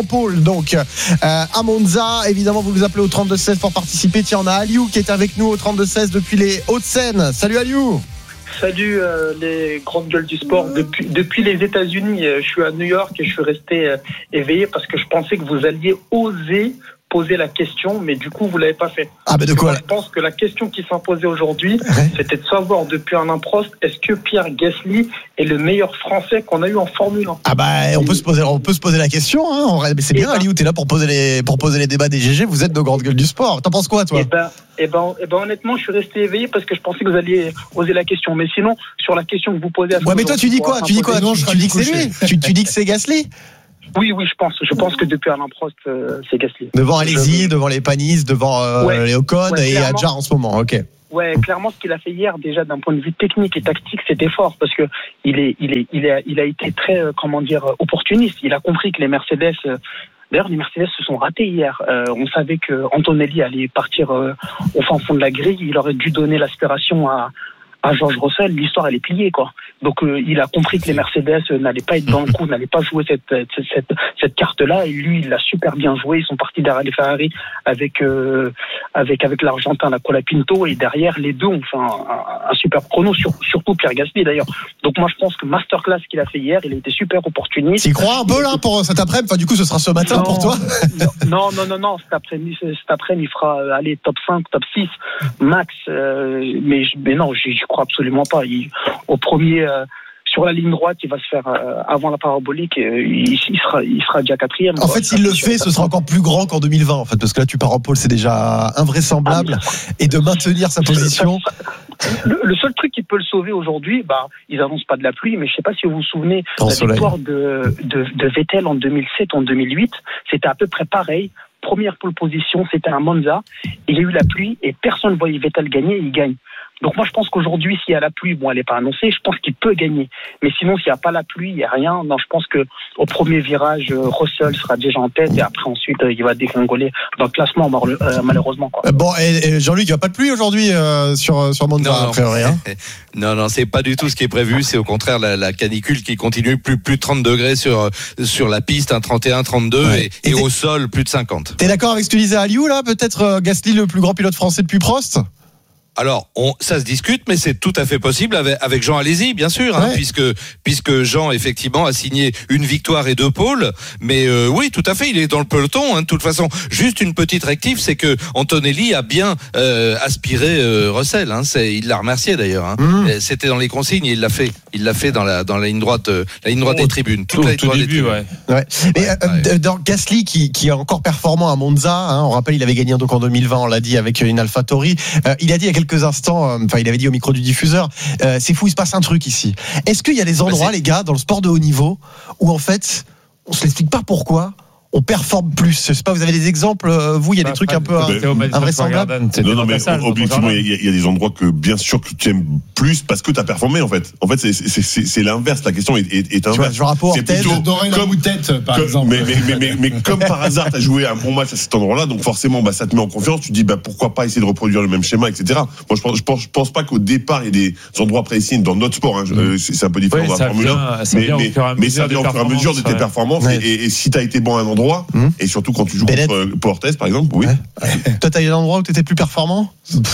pôle donc euh, à Monza. Évidemment, vous nous appelez au trente-deux seize pour participer. Tiens, on a Aliou qui est avec nous au trente-deux seize depuis les Hauts-de-Seine. Salut Aliou. Salut euh, les grandes gueules du sport. Depuis, depuis les États-Unis, euh, je suis à New York et je suis resté euh, éveillé parce que je pensais que vous alliez oser poser la question, mais du coup vous l'avez pas fait. Ah ben de quoi ? Je pense que la question qui s'imposait aujourd'hui, ouais. c'était de savoir depuis Alain Prost, est-ce que Pierre Gasly est le meilleur Français qu'on a eu en Formule un ? Ah bah on peut se poser, on peut se poser la question. Hein. Mais c'est bien, ben, Aliou, t'es là pour poser les pour poser les débats des G G. Vous êtes nos grandes gueules du sport. T'en penses quoi, toi ? Eh ben, eh ben, eh ben honnêtement, je suis resté éveillé parce que je pensais que vous alliez oser la question. Mais sinon, sur la question que vous posez, à ouais, mais toi tu dis quoi ? Tu dis quoi ? Tu, tu dis que c'est lui ? tu, tu dis que c'est Gasly ? Oui, oui, je pense. Je pense que depuis Alain Prost, euh, c'est Gasly. Devant Alesi, je... devant les Panis, devant euh, ouais. les Ocon ouais, et Adjar en ce moment. Ok. Ouais, clairement, ce qu'il a fait hier, déjà d'un point de vue technique et tactique, c'était fort parce que il est, il est, il a, il a été très, euh, comment dire, opportuniste. Il a compris que les Mercedes. Euh, D'ailleurs, les Mercedes se sont ratés hier. Euh, on savait que Antonelli allait partir euh, au fin fond de la grille. Il aurait dû donner l'aspiration à. à George Russell, l'histoire elle est pliée quoi. Donc euh, il a compris que les Mercedes euh, n'allaient pas être dans le coup, n'allaient pas jouer cette cette cette, cette carte là et lui il l'a super bien joué. Ils sont partis derrière les Ferrari avec euh, avec avec l'Argentin la Colapinto et derrière les deux ont fait un, un, un super chrono sur, surtout Pierre Gasly d'ailleurs. Donc moi je pense que masterclass qu'il a fait hier, il a été super opportuniste. Tu crois un peu là pour cet après-midi, enfin du coup ce sera ce matin non, pour toi. Non non non non, cet après-midi cet après-midi il fera euh, aller top cinq, top six max euh, mais mais non, j'y crois absolument pas. Il, au premier, euh, sur la ligne droite, il va se faire euh, avant la parabolique. Euh, il, il sera, il sera déjà quatrième. En quoi. fait, s'il le fait, ce sera encore plus grand qu'en deux mille vingt, en fait, parce que là, tu pars en pôle, c'est déjà invraisemblable, ah, et de maintenir sa position. Le, le seul truc qui peut le sauver aujourd'hui, bah, ils avancent pas de la pluie, mais je sais pas si vous vous souvenez, la victoire de, de, de Vettel en deux mille sept, en deux mille huit, c'était à peu près pareil. Première pole position, c'était un Monza. Il y a eu la pluie et personne ne voyait Vettel gagner, il gagne. Donc moi je pense qu'aujourd'hui s'il y a la pluie, bon elle n'est pas annoncée, je pense qu'il peut gagner. Mais sinon s'il n'y a pas la pluie, il n'y a rien. Non, je pense que au premier virage, Russell sera déjà en tête et après ensuite il va dégringoler dans le classement malheureusement quoi. Bon et, et Jean-Luc, il n'y a pas de pluie aujourd'hui euh, sur sur Monza non, après rien. Non non, c'est pas du tout ce qui est prévu. C'est au contraire la, la canicule qui continue, plus plus de trente degrés sur sur la piste, un trente et un, trente-deux ouais. et, et, et au sol plus de cinquante. T'es d'accord avec ce que tu disais Aliou là, peut-être euh, Gasly le plus grand pilote français depuis Prost? Alors, on, ça se discute, mais c'est tout à fait possible avec, avec Jean Alesi, bien sûr, hein, ouais. puisque puisque Jean effectivement a signé une victoire et deux pôles. Mais euh, oui, tout à fait, il est dans le peloton. Hein, de toute façon, juste une petite rectif, c'est que Antonelli a bien euh, aspiré euh, Russell. Hein, c'est, il l'a remercié d'ailleurs. Hein. Mmh. C'était dans les consignes, et il l'a fait. Il l'a fait dans la dans la ligne droite, euh, la ligne droite oh, des tribunes. Toute tout, la ligne droite début, des tribunes. Ouais. Ouais. Mais euh, ouais. dans Gasly qui qui est encore performant à Monza, hein, on rappelle, il avait gagné donc en deux mille vingt, on l'a dit avec une AlphaTauri. Euh, il a dit il y a quelques instants, euh, enfin il avait dit au micro du diffuseur, euh, c'est fou, il se passe un truc ici. Est-ce qu'il y a des endroits, bah, les gars, dans le sport de haut niveau où en fait on se l'explique pas pourquoi on performe plus? Je sais pas, vous avez des exemples, vous, il y a des trucs un peu invraisemblables? Non, non, mais objectivement, il y a des endroits que bien sûr que tu aimes plus parce que tu as performé en fait. En fait, c'est, c'est, c'est, c'est l'inverse, la question est, est, est inverse. Tu vois, rapport c'est plutôt comme la moutette, par comme, exemple. Mais, mais, mais, mais, mais comme par hasard, tu as joué un bon match à cet endroit-là, donc forcément, bah, ça te met en confiance. Tu te dis, bah, pourquoi pas essayer de reproduire le même schéma, et cetera. Moi, je pense, je pense, je pense pas qu'au départ, il y ait des endroits précis dans notre sport. Hein, mmh. c'est, c'est un peu différent ouais, dans la Formule un, mais, mais, mais ça vient au fur et à mesure de tes performances. Ouais. Et, et si tu as été bon à un endroit, mmh. et surtout quand tu joues Bennett. contre Portes, par exemple, oui. Ouais. Toi, t'as eu un endroit où t'étais plus performant?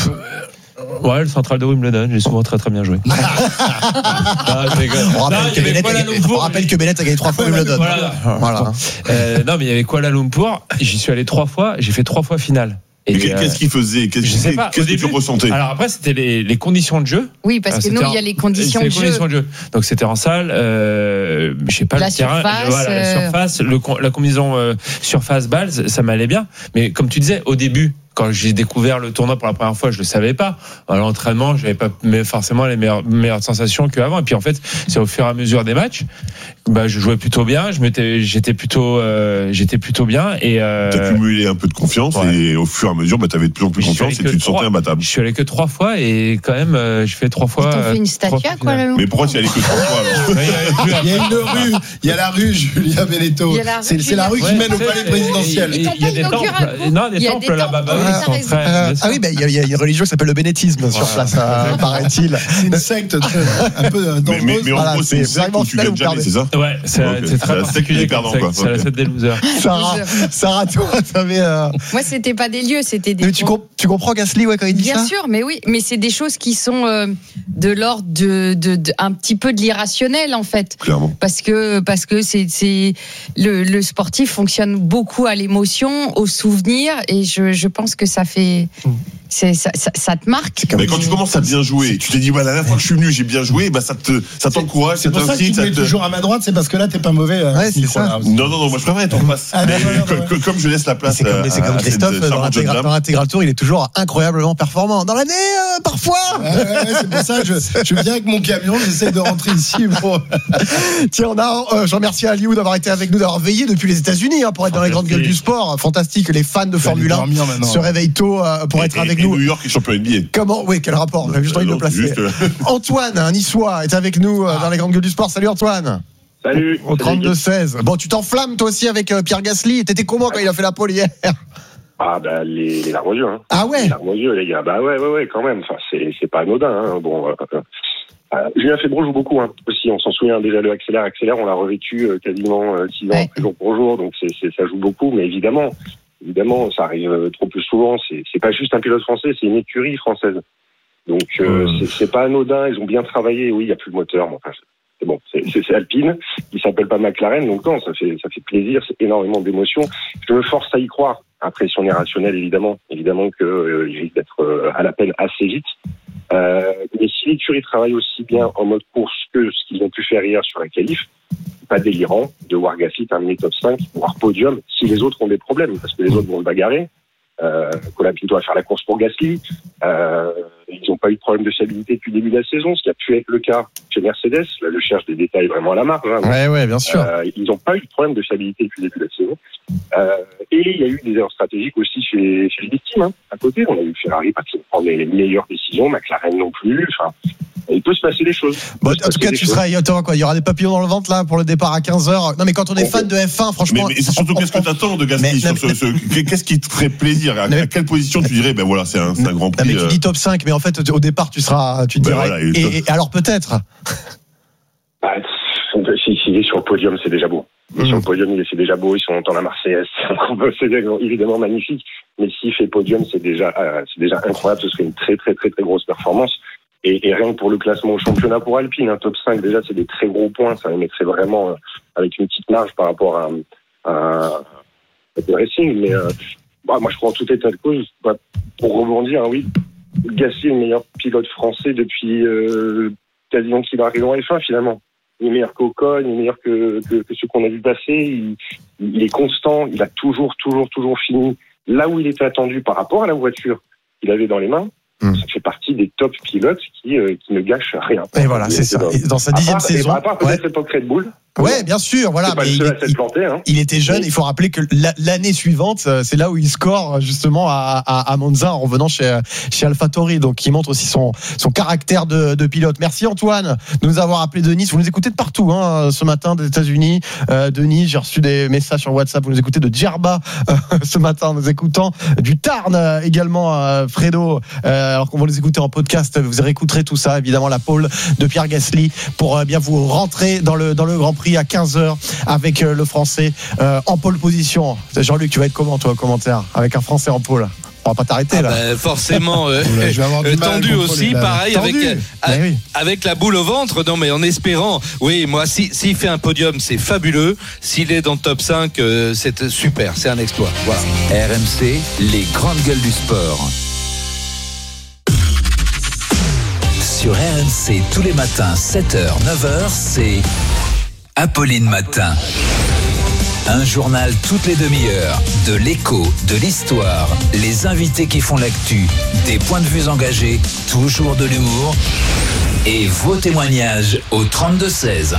Ouais, le central de Wimbledon, j'ai souvent très très bien joué. non, on, rappelle non, que Bennett a, on rappelle que Bennett a gagné trois fois Wimbledon. Voilà. voilà. Euh, non, mais il y avait Kuala Lumpur, j'y suis allé trois fois, j'ai fait trois fois finale. Et qu'est-ce euh, qu'il faisait? Qu'est-ce, je sais pas, qu'est-ce que tu ressentais? Alors après, c'était les, les conditions de jeu. Oui, parce que nous, il y a les conditions de, les jeu. conditions de jeu. Donc c'était en salle, euh, je sais pas, la le surface, terrain, voilà, la surface, le, la combinaison euh, surface balle, ça m'allait bien. Mais comme tu disais, au début, quand j'ai découvert le tournoi pour la première fois, je le savais pas. À l'entraînement, j'avais pas forcément les meilleures, meilleures sensations qu'avant. Et puis en fait, c'est au fur et à mesure des matchs, bah je jouais plutôt bien, je m'étais, j'étais plutôt, euh, j'étais plutôt bien. Et euh, t'as cumulé un peu de confiance ouais. et au fur et à mesure, bah t'avais de plus en plus confiance et tu te trois, sentais imbattable. Je suis allé que trois fois et quand même, euh, je fais trois fois. Ils t'ont fait une statue à quoi là? Mais pourquoi tu y allais que trois fois alors? Il y a une rue, il y a la rue Julien Benetto. C'est, c'est la rue qui mène au palais présidentiel. Il y a des temples, non des temples là-bas. euh, ah oui, bah, il y, y a une religion qui s'appelle le bénétisme sur place, euh, paraît-il. C'est une secte un peu dangereuse. Mais, mais, mais en voilà, gros, c'est une secte où tu gagnes jamais, c'est ça? Ouais, c'est, okay. c'est très particulier. C'est la secte des losers. Sarah, Sarah, toi, t'avais. Euh... Moi, c'était pas des lieux, c'était des. Mais tu, comp- tu comprends Gasly, ouais, quand il dit Bien ça? Bien sûr, mais oui, mais c'est des choses qui sont euh, de l'ordre de, de, de un petit peu de l'irrationnel en fait. Clairement. Parce que parce que c'est c'est le, le sportif fonctionne beaucoup à l'émotion, au souvenir, et je je pense que ça fait. C'est, ça, ça, ça te marque. Mais quand tu commences à bien jouer, tu t'es dit, voilà, la dernière fois que je suis venu, j'ai bien joué, bah, ça, te, ça t'encourage, c'est ça pour ça que tu mets te... toujours à ma droite, c'est parce que là, t'es pas mauvais. Euh, ouais, c'est ça. Non, non, non, moi je préfère être en face. Ah, mais, non, non, non, comme je laisse la place. C'est comme, à, c'est comme Christophe, à dans, l'intégral, dans l'intégral tour, il est toujours incroyablement performant. Dans l'année, euh, parfois. Ouais, ouais, ouais, c'est pour ça que je, je viens avec mon camion, j'essaie de rentrer ici. Pour... Tiens, on a, euh, je remercie Aliou d'avoir été avec nous, d'avoir veillé depuis les États-Unis hein, pour être dans les grandes gueules du sport. Fantastique, les fans de Formule un se réveillent tôt euh, pour et, être et, avec et nous. New York est champion N B A. Comment? Oui, quel rapport? J'ai juste envie de le placer. Juste... Antoine, un niçois, est avec nous euh, dans les grandes gueules du sport. Salut Antoine. Salut. Au trente-deux seize. Bon, tu t'enflammes toi aussi avec euh, Pierre Gasly. T'étais comment quand il a fait la pole hier? Ah bah les, les larmes aux yeux. Hein. Ah ouais. Les larmes aux yeux, les gars. Bah ouais, ouais, ouais, quand même. Enfin, c'est c'est pas anodin. Hein. Bon. Euh, euh, Julien Febvre joue beaucoup hein, aussi. On s'en souvient déjà le accélère, accélère. On l'a revécu euh, quasiment euh, six ans ouais. jour pour jour. Donc c'est, c'est ça joue beaucoup. Mais évidemment, évidemment, ça arrive euh, trop plus souvent. C'est c'est pas juste un pilote français, c'est une écurie française. Donc euh, mmh. c'est, c'est pas anodin. Ils ont bien travaillé. Oui, il y a plus de moteur. Mais enfin, c'est bon. C'est, c'est, c'est Alpine. Il s'appelle pas McLaren. Donc non, ça fait ça fait plaisir. C'est énormément d'émotions. Je me force à y croire. Après, si on est rationnel, évidemment, évidemment qu'il euh, risque d'être euh, à la peine assez vite. Euh, mais si l'écurie travaille aussi bien en mode course que ce qu'ils ont pu faire hier sur la qualif, c'est pas délirant de voir Gasly terminer top cinq, voir podium, si les autres ont des problèmes, parce que les autres vont le bagarrer. Euh, Colapinto va faire la course pour Gasly. Euh, ils n'ont pas eu de problème de stabilité depuis le début de la saison, ce qui a pu être le cas chez Mercedes. Là, je cherche des détails vraiment à la marge. Hein, ouais, ouais, bien sûr. Euh, ils n'ont pas eu de problème de stabilité depuis le début de la saison. Euh, et il y a eu des erreurs stratégiques aussi chez, chez les victimes. Hein, à côté, on a eu Ferrari pas qui prend les meilleures décisions, McLaren non plus. Enfin, il peut se passer des choses. Bon, en tout cas, tu seras, il y aura quoi? Il y aura des papillons dans le ventre là pour le départ à quinze heures. Non, mais quand on est fan de F un, franchement. Mais, mais c'est surtout, on, qu'est-ce que t'attends de Gasly sur ce, ce, qu'est-ce qui te ferait plaisir? À, à quelle position tu dirais, ben voilà, c'est un, c'est un grand prix. Non, mais tu dis top cinq, mais en fait, au départ, tu seras, tu te ben dirais. Voilà, et, et alors peut-être. Bah, s'il si, si est sur le podium, c'est déjà beau. Mmh. Sur le podium, c'est déjà beau. Ils sont dans la Marseillaise. C'est évidemment magnifique. Mais s'il fait podium, c'est déjà, euh, c'est déjà incroyable. Ce serait une très, très, très, très grosse performance. Et, et rien que pour le classement au championnat pour Alpine, un top cinq, déjà, c'est des très gros points. Ça les mettrait vraiment euh, avec une petite marge par rapport à, à, à le Racing. Mais euh, bah, moi, je crois en tout état de cause, bah, pour rebondir, hein, oui, Gasly est le meilleur pilote français depuis euh, quasiment qu'il va arriver en F un, finalement. Il est meilleur qu'Ocon, il est meilleur que, que, que ceux qu'on a vu passer. Il, il est constant, il a toujours, toujours, toujours fini là où il était attendu par rapport à la voiture qu'il avait dans les mains. Mmh. Ça fait partie des top pilotes qui, euh, qui ne gâchent rien. Et voilà, c'est ça. Dans, dans sa dixième part, saison. À part peut-être ouais. l'époque Red Bull. Ouais, bien sûr, voilà. C'est pas mais le seul il, à s'être planté, hein. il était jeune. Il faut rappeler que la, l'année suivante, c'est là où il score justement à, à, à Monza en revenant chez chez AlphaTauri. Donc, il montre aussi son son caractère de, de pilote. Merci Antoine de nous avoir appelé de Nice. Vous nous écoutez de partout, hein, ce matin des États-Unis, euh, de Nice. J'ai reçu des messages sur WhatsApp. Vous nous écoutez de Djerba euh, ce matin, nous écoutant du Tarn euh, également, euh, Fredo. Euh, alors qu'on va les écouter en podcast, vous réécouterez tout ça, évidemment la pole de Pierre Gasly pour euh, bien vous rentrer dans le dans le Grand Prix à quinze heures. Avec le Français euh, en pole position. Jean-Luc, tu vas être comment toi au commentaire avec un Français en pole? On va pas t'arrêter là. Ah bah, forcément euh, euh, tendu aussi, pareil tendu. avec euh, oui. avec la boule au ventre. Non mais en espérant, oui, moi si s'il fait un podium, c'est fabuleux. S'il est dans le top cinq, euh, c'est super, c'est un exploit. Voilà. R M C, les grandes gueules du sport. Sur R M C tous les matins sept heures neuf heures, c'est Apolline Matin. Un journal toutes les demi-heures, de l'écho, de l'histoire, les invités qui font l'actu, des points de vue engagés, toujours de l'humour et vos témoignages au trente-deux seize.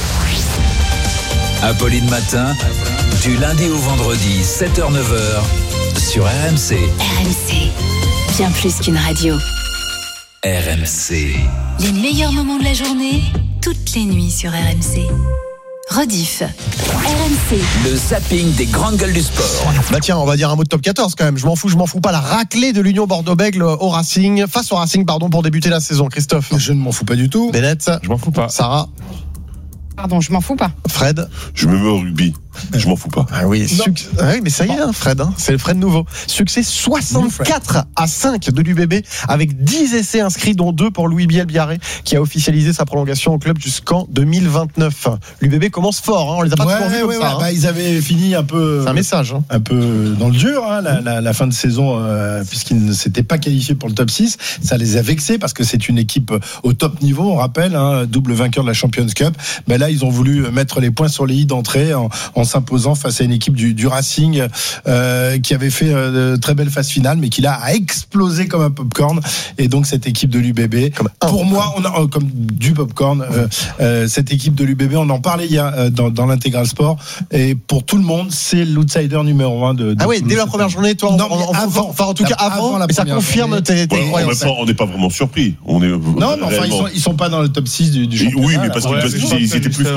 Apolline Matin, du lundi au vendredi sept heures neuf heures sur R M C. R M C, bien plus qu'une radio. R M C. Les meilleurs moments de la journée, toutes les nuits sur R M C. Rediff. R M C. Le zapping des grandes gueules du sport. Bah tiens, on va dire un mot de top quatorze quand même. Je m'en fous, je m'en fous pas. La raclée de l'Union Bordeaux-Bègles au Racing, face au Racing, pardon, pour débuter la saison. Christophe. Je ne m'en fous pas du tout. Bennett. Je m'en fous pas. Sarah. Pardon, je m'en fous pas. Fred. Je me mets au rugby. Je m'en fous pas. Ah oui, suc... ah oui mais ça y est, hein, Fred. Hein, c'est le Fred nouveau. Succès soixante-quatre à cinq de l'U B B avec dix essais inscrits, dont deux pour Louis Biel-Biarré, qui a officialisé sa prolongation au club jusqu'en deux mille vingt-neuf. L'U B B commence fort. Hein, on les a pas ouais, toujours vus ouais, comme ouais, ça. Ouais, hein. bah, ils avaient fini un peu. C'est un message. Hein. Un peu dans le dur, hein, la, la, la fin de saison, euh, puisqu'ils ne s'étaient pas qualifiés pour le top six. Ça les a vexés parce que c'est une équipe au top niveau, on rappelle, hein, double vainqueur de la Champions Cup. Mais là, ils ont voulu mettre les points sur les i d'entrée en, en s'imposant face à une équipe du, du Racing euh, qui avait fait euh, de très belle phase finale, mais qui là a explosé comme un popcorn. Et donc cette équipe de l'U B B, comme pour moi, on a, euh, comme du popcorn, euh, euh, cette équipe de l'U B B, on en parlait il y a euh, dans, dans l'intégral sport. Et pour tout le monde, c'est l'outsider numéro un de. de ah oui, dès la première journée, toi, non, on, on, avant, enfin en tout cas avant, avant la mais ça confirme tes, tes ouais, croyances. On n'est pas vraiment surpris. On est non, mais enfin ils sont, ils sont pas dans le top six du, du championnat. Oui, mais parce qu'ils ouais, étaient plus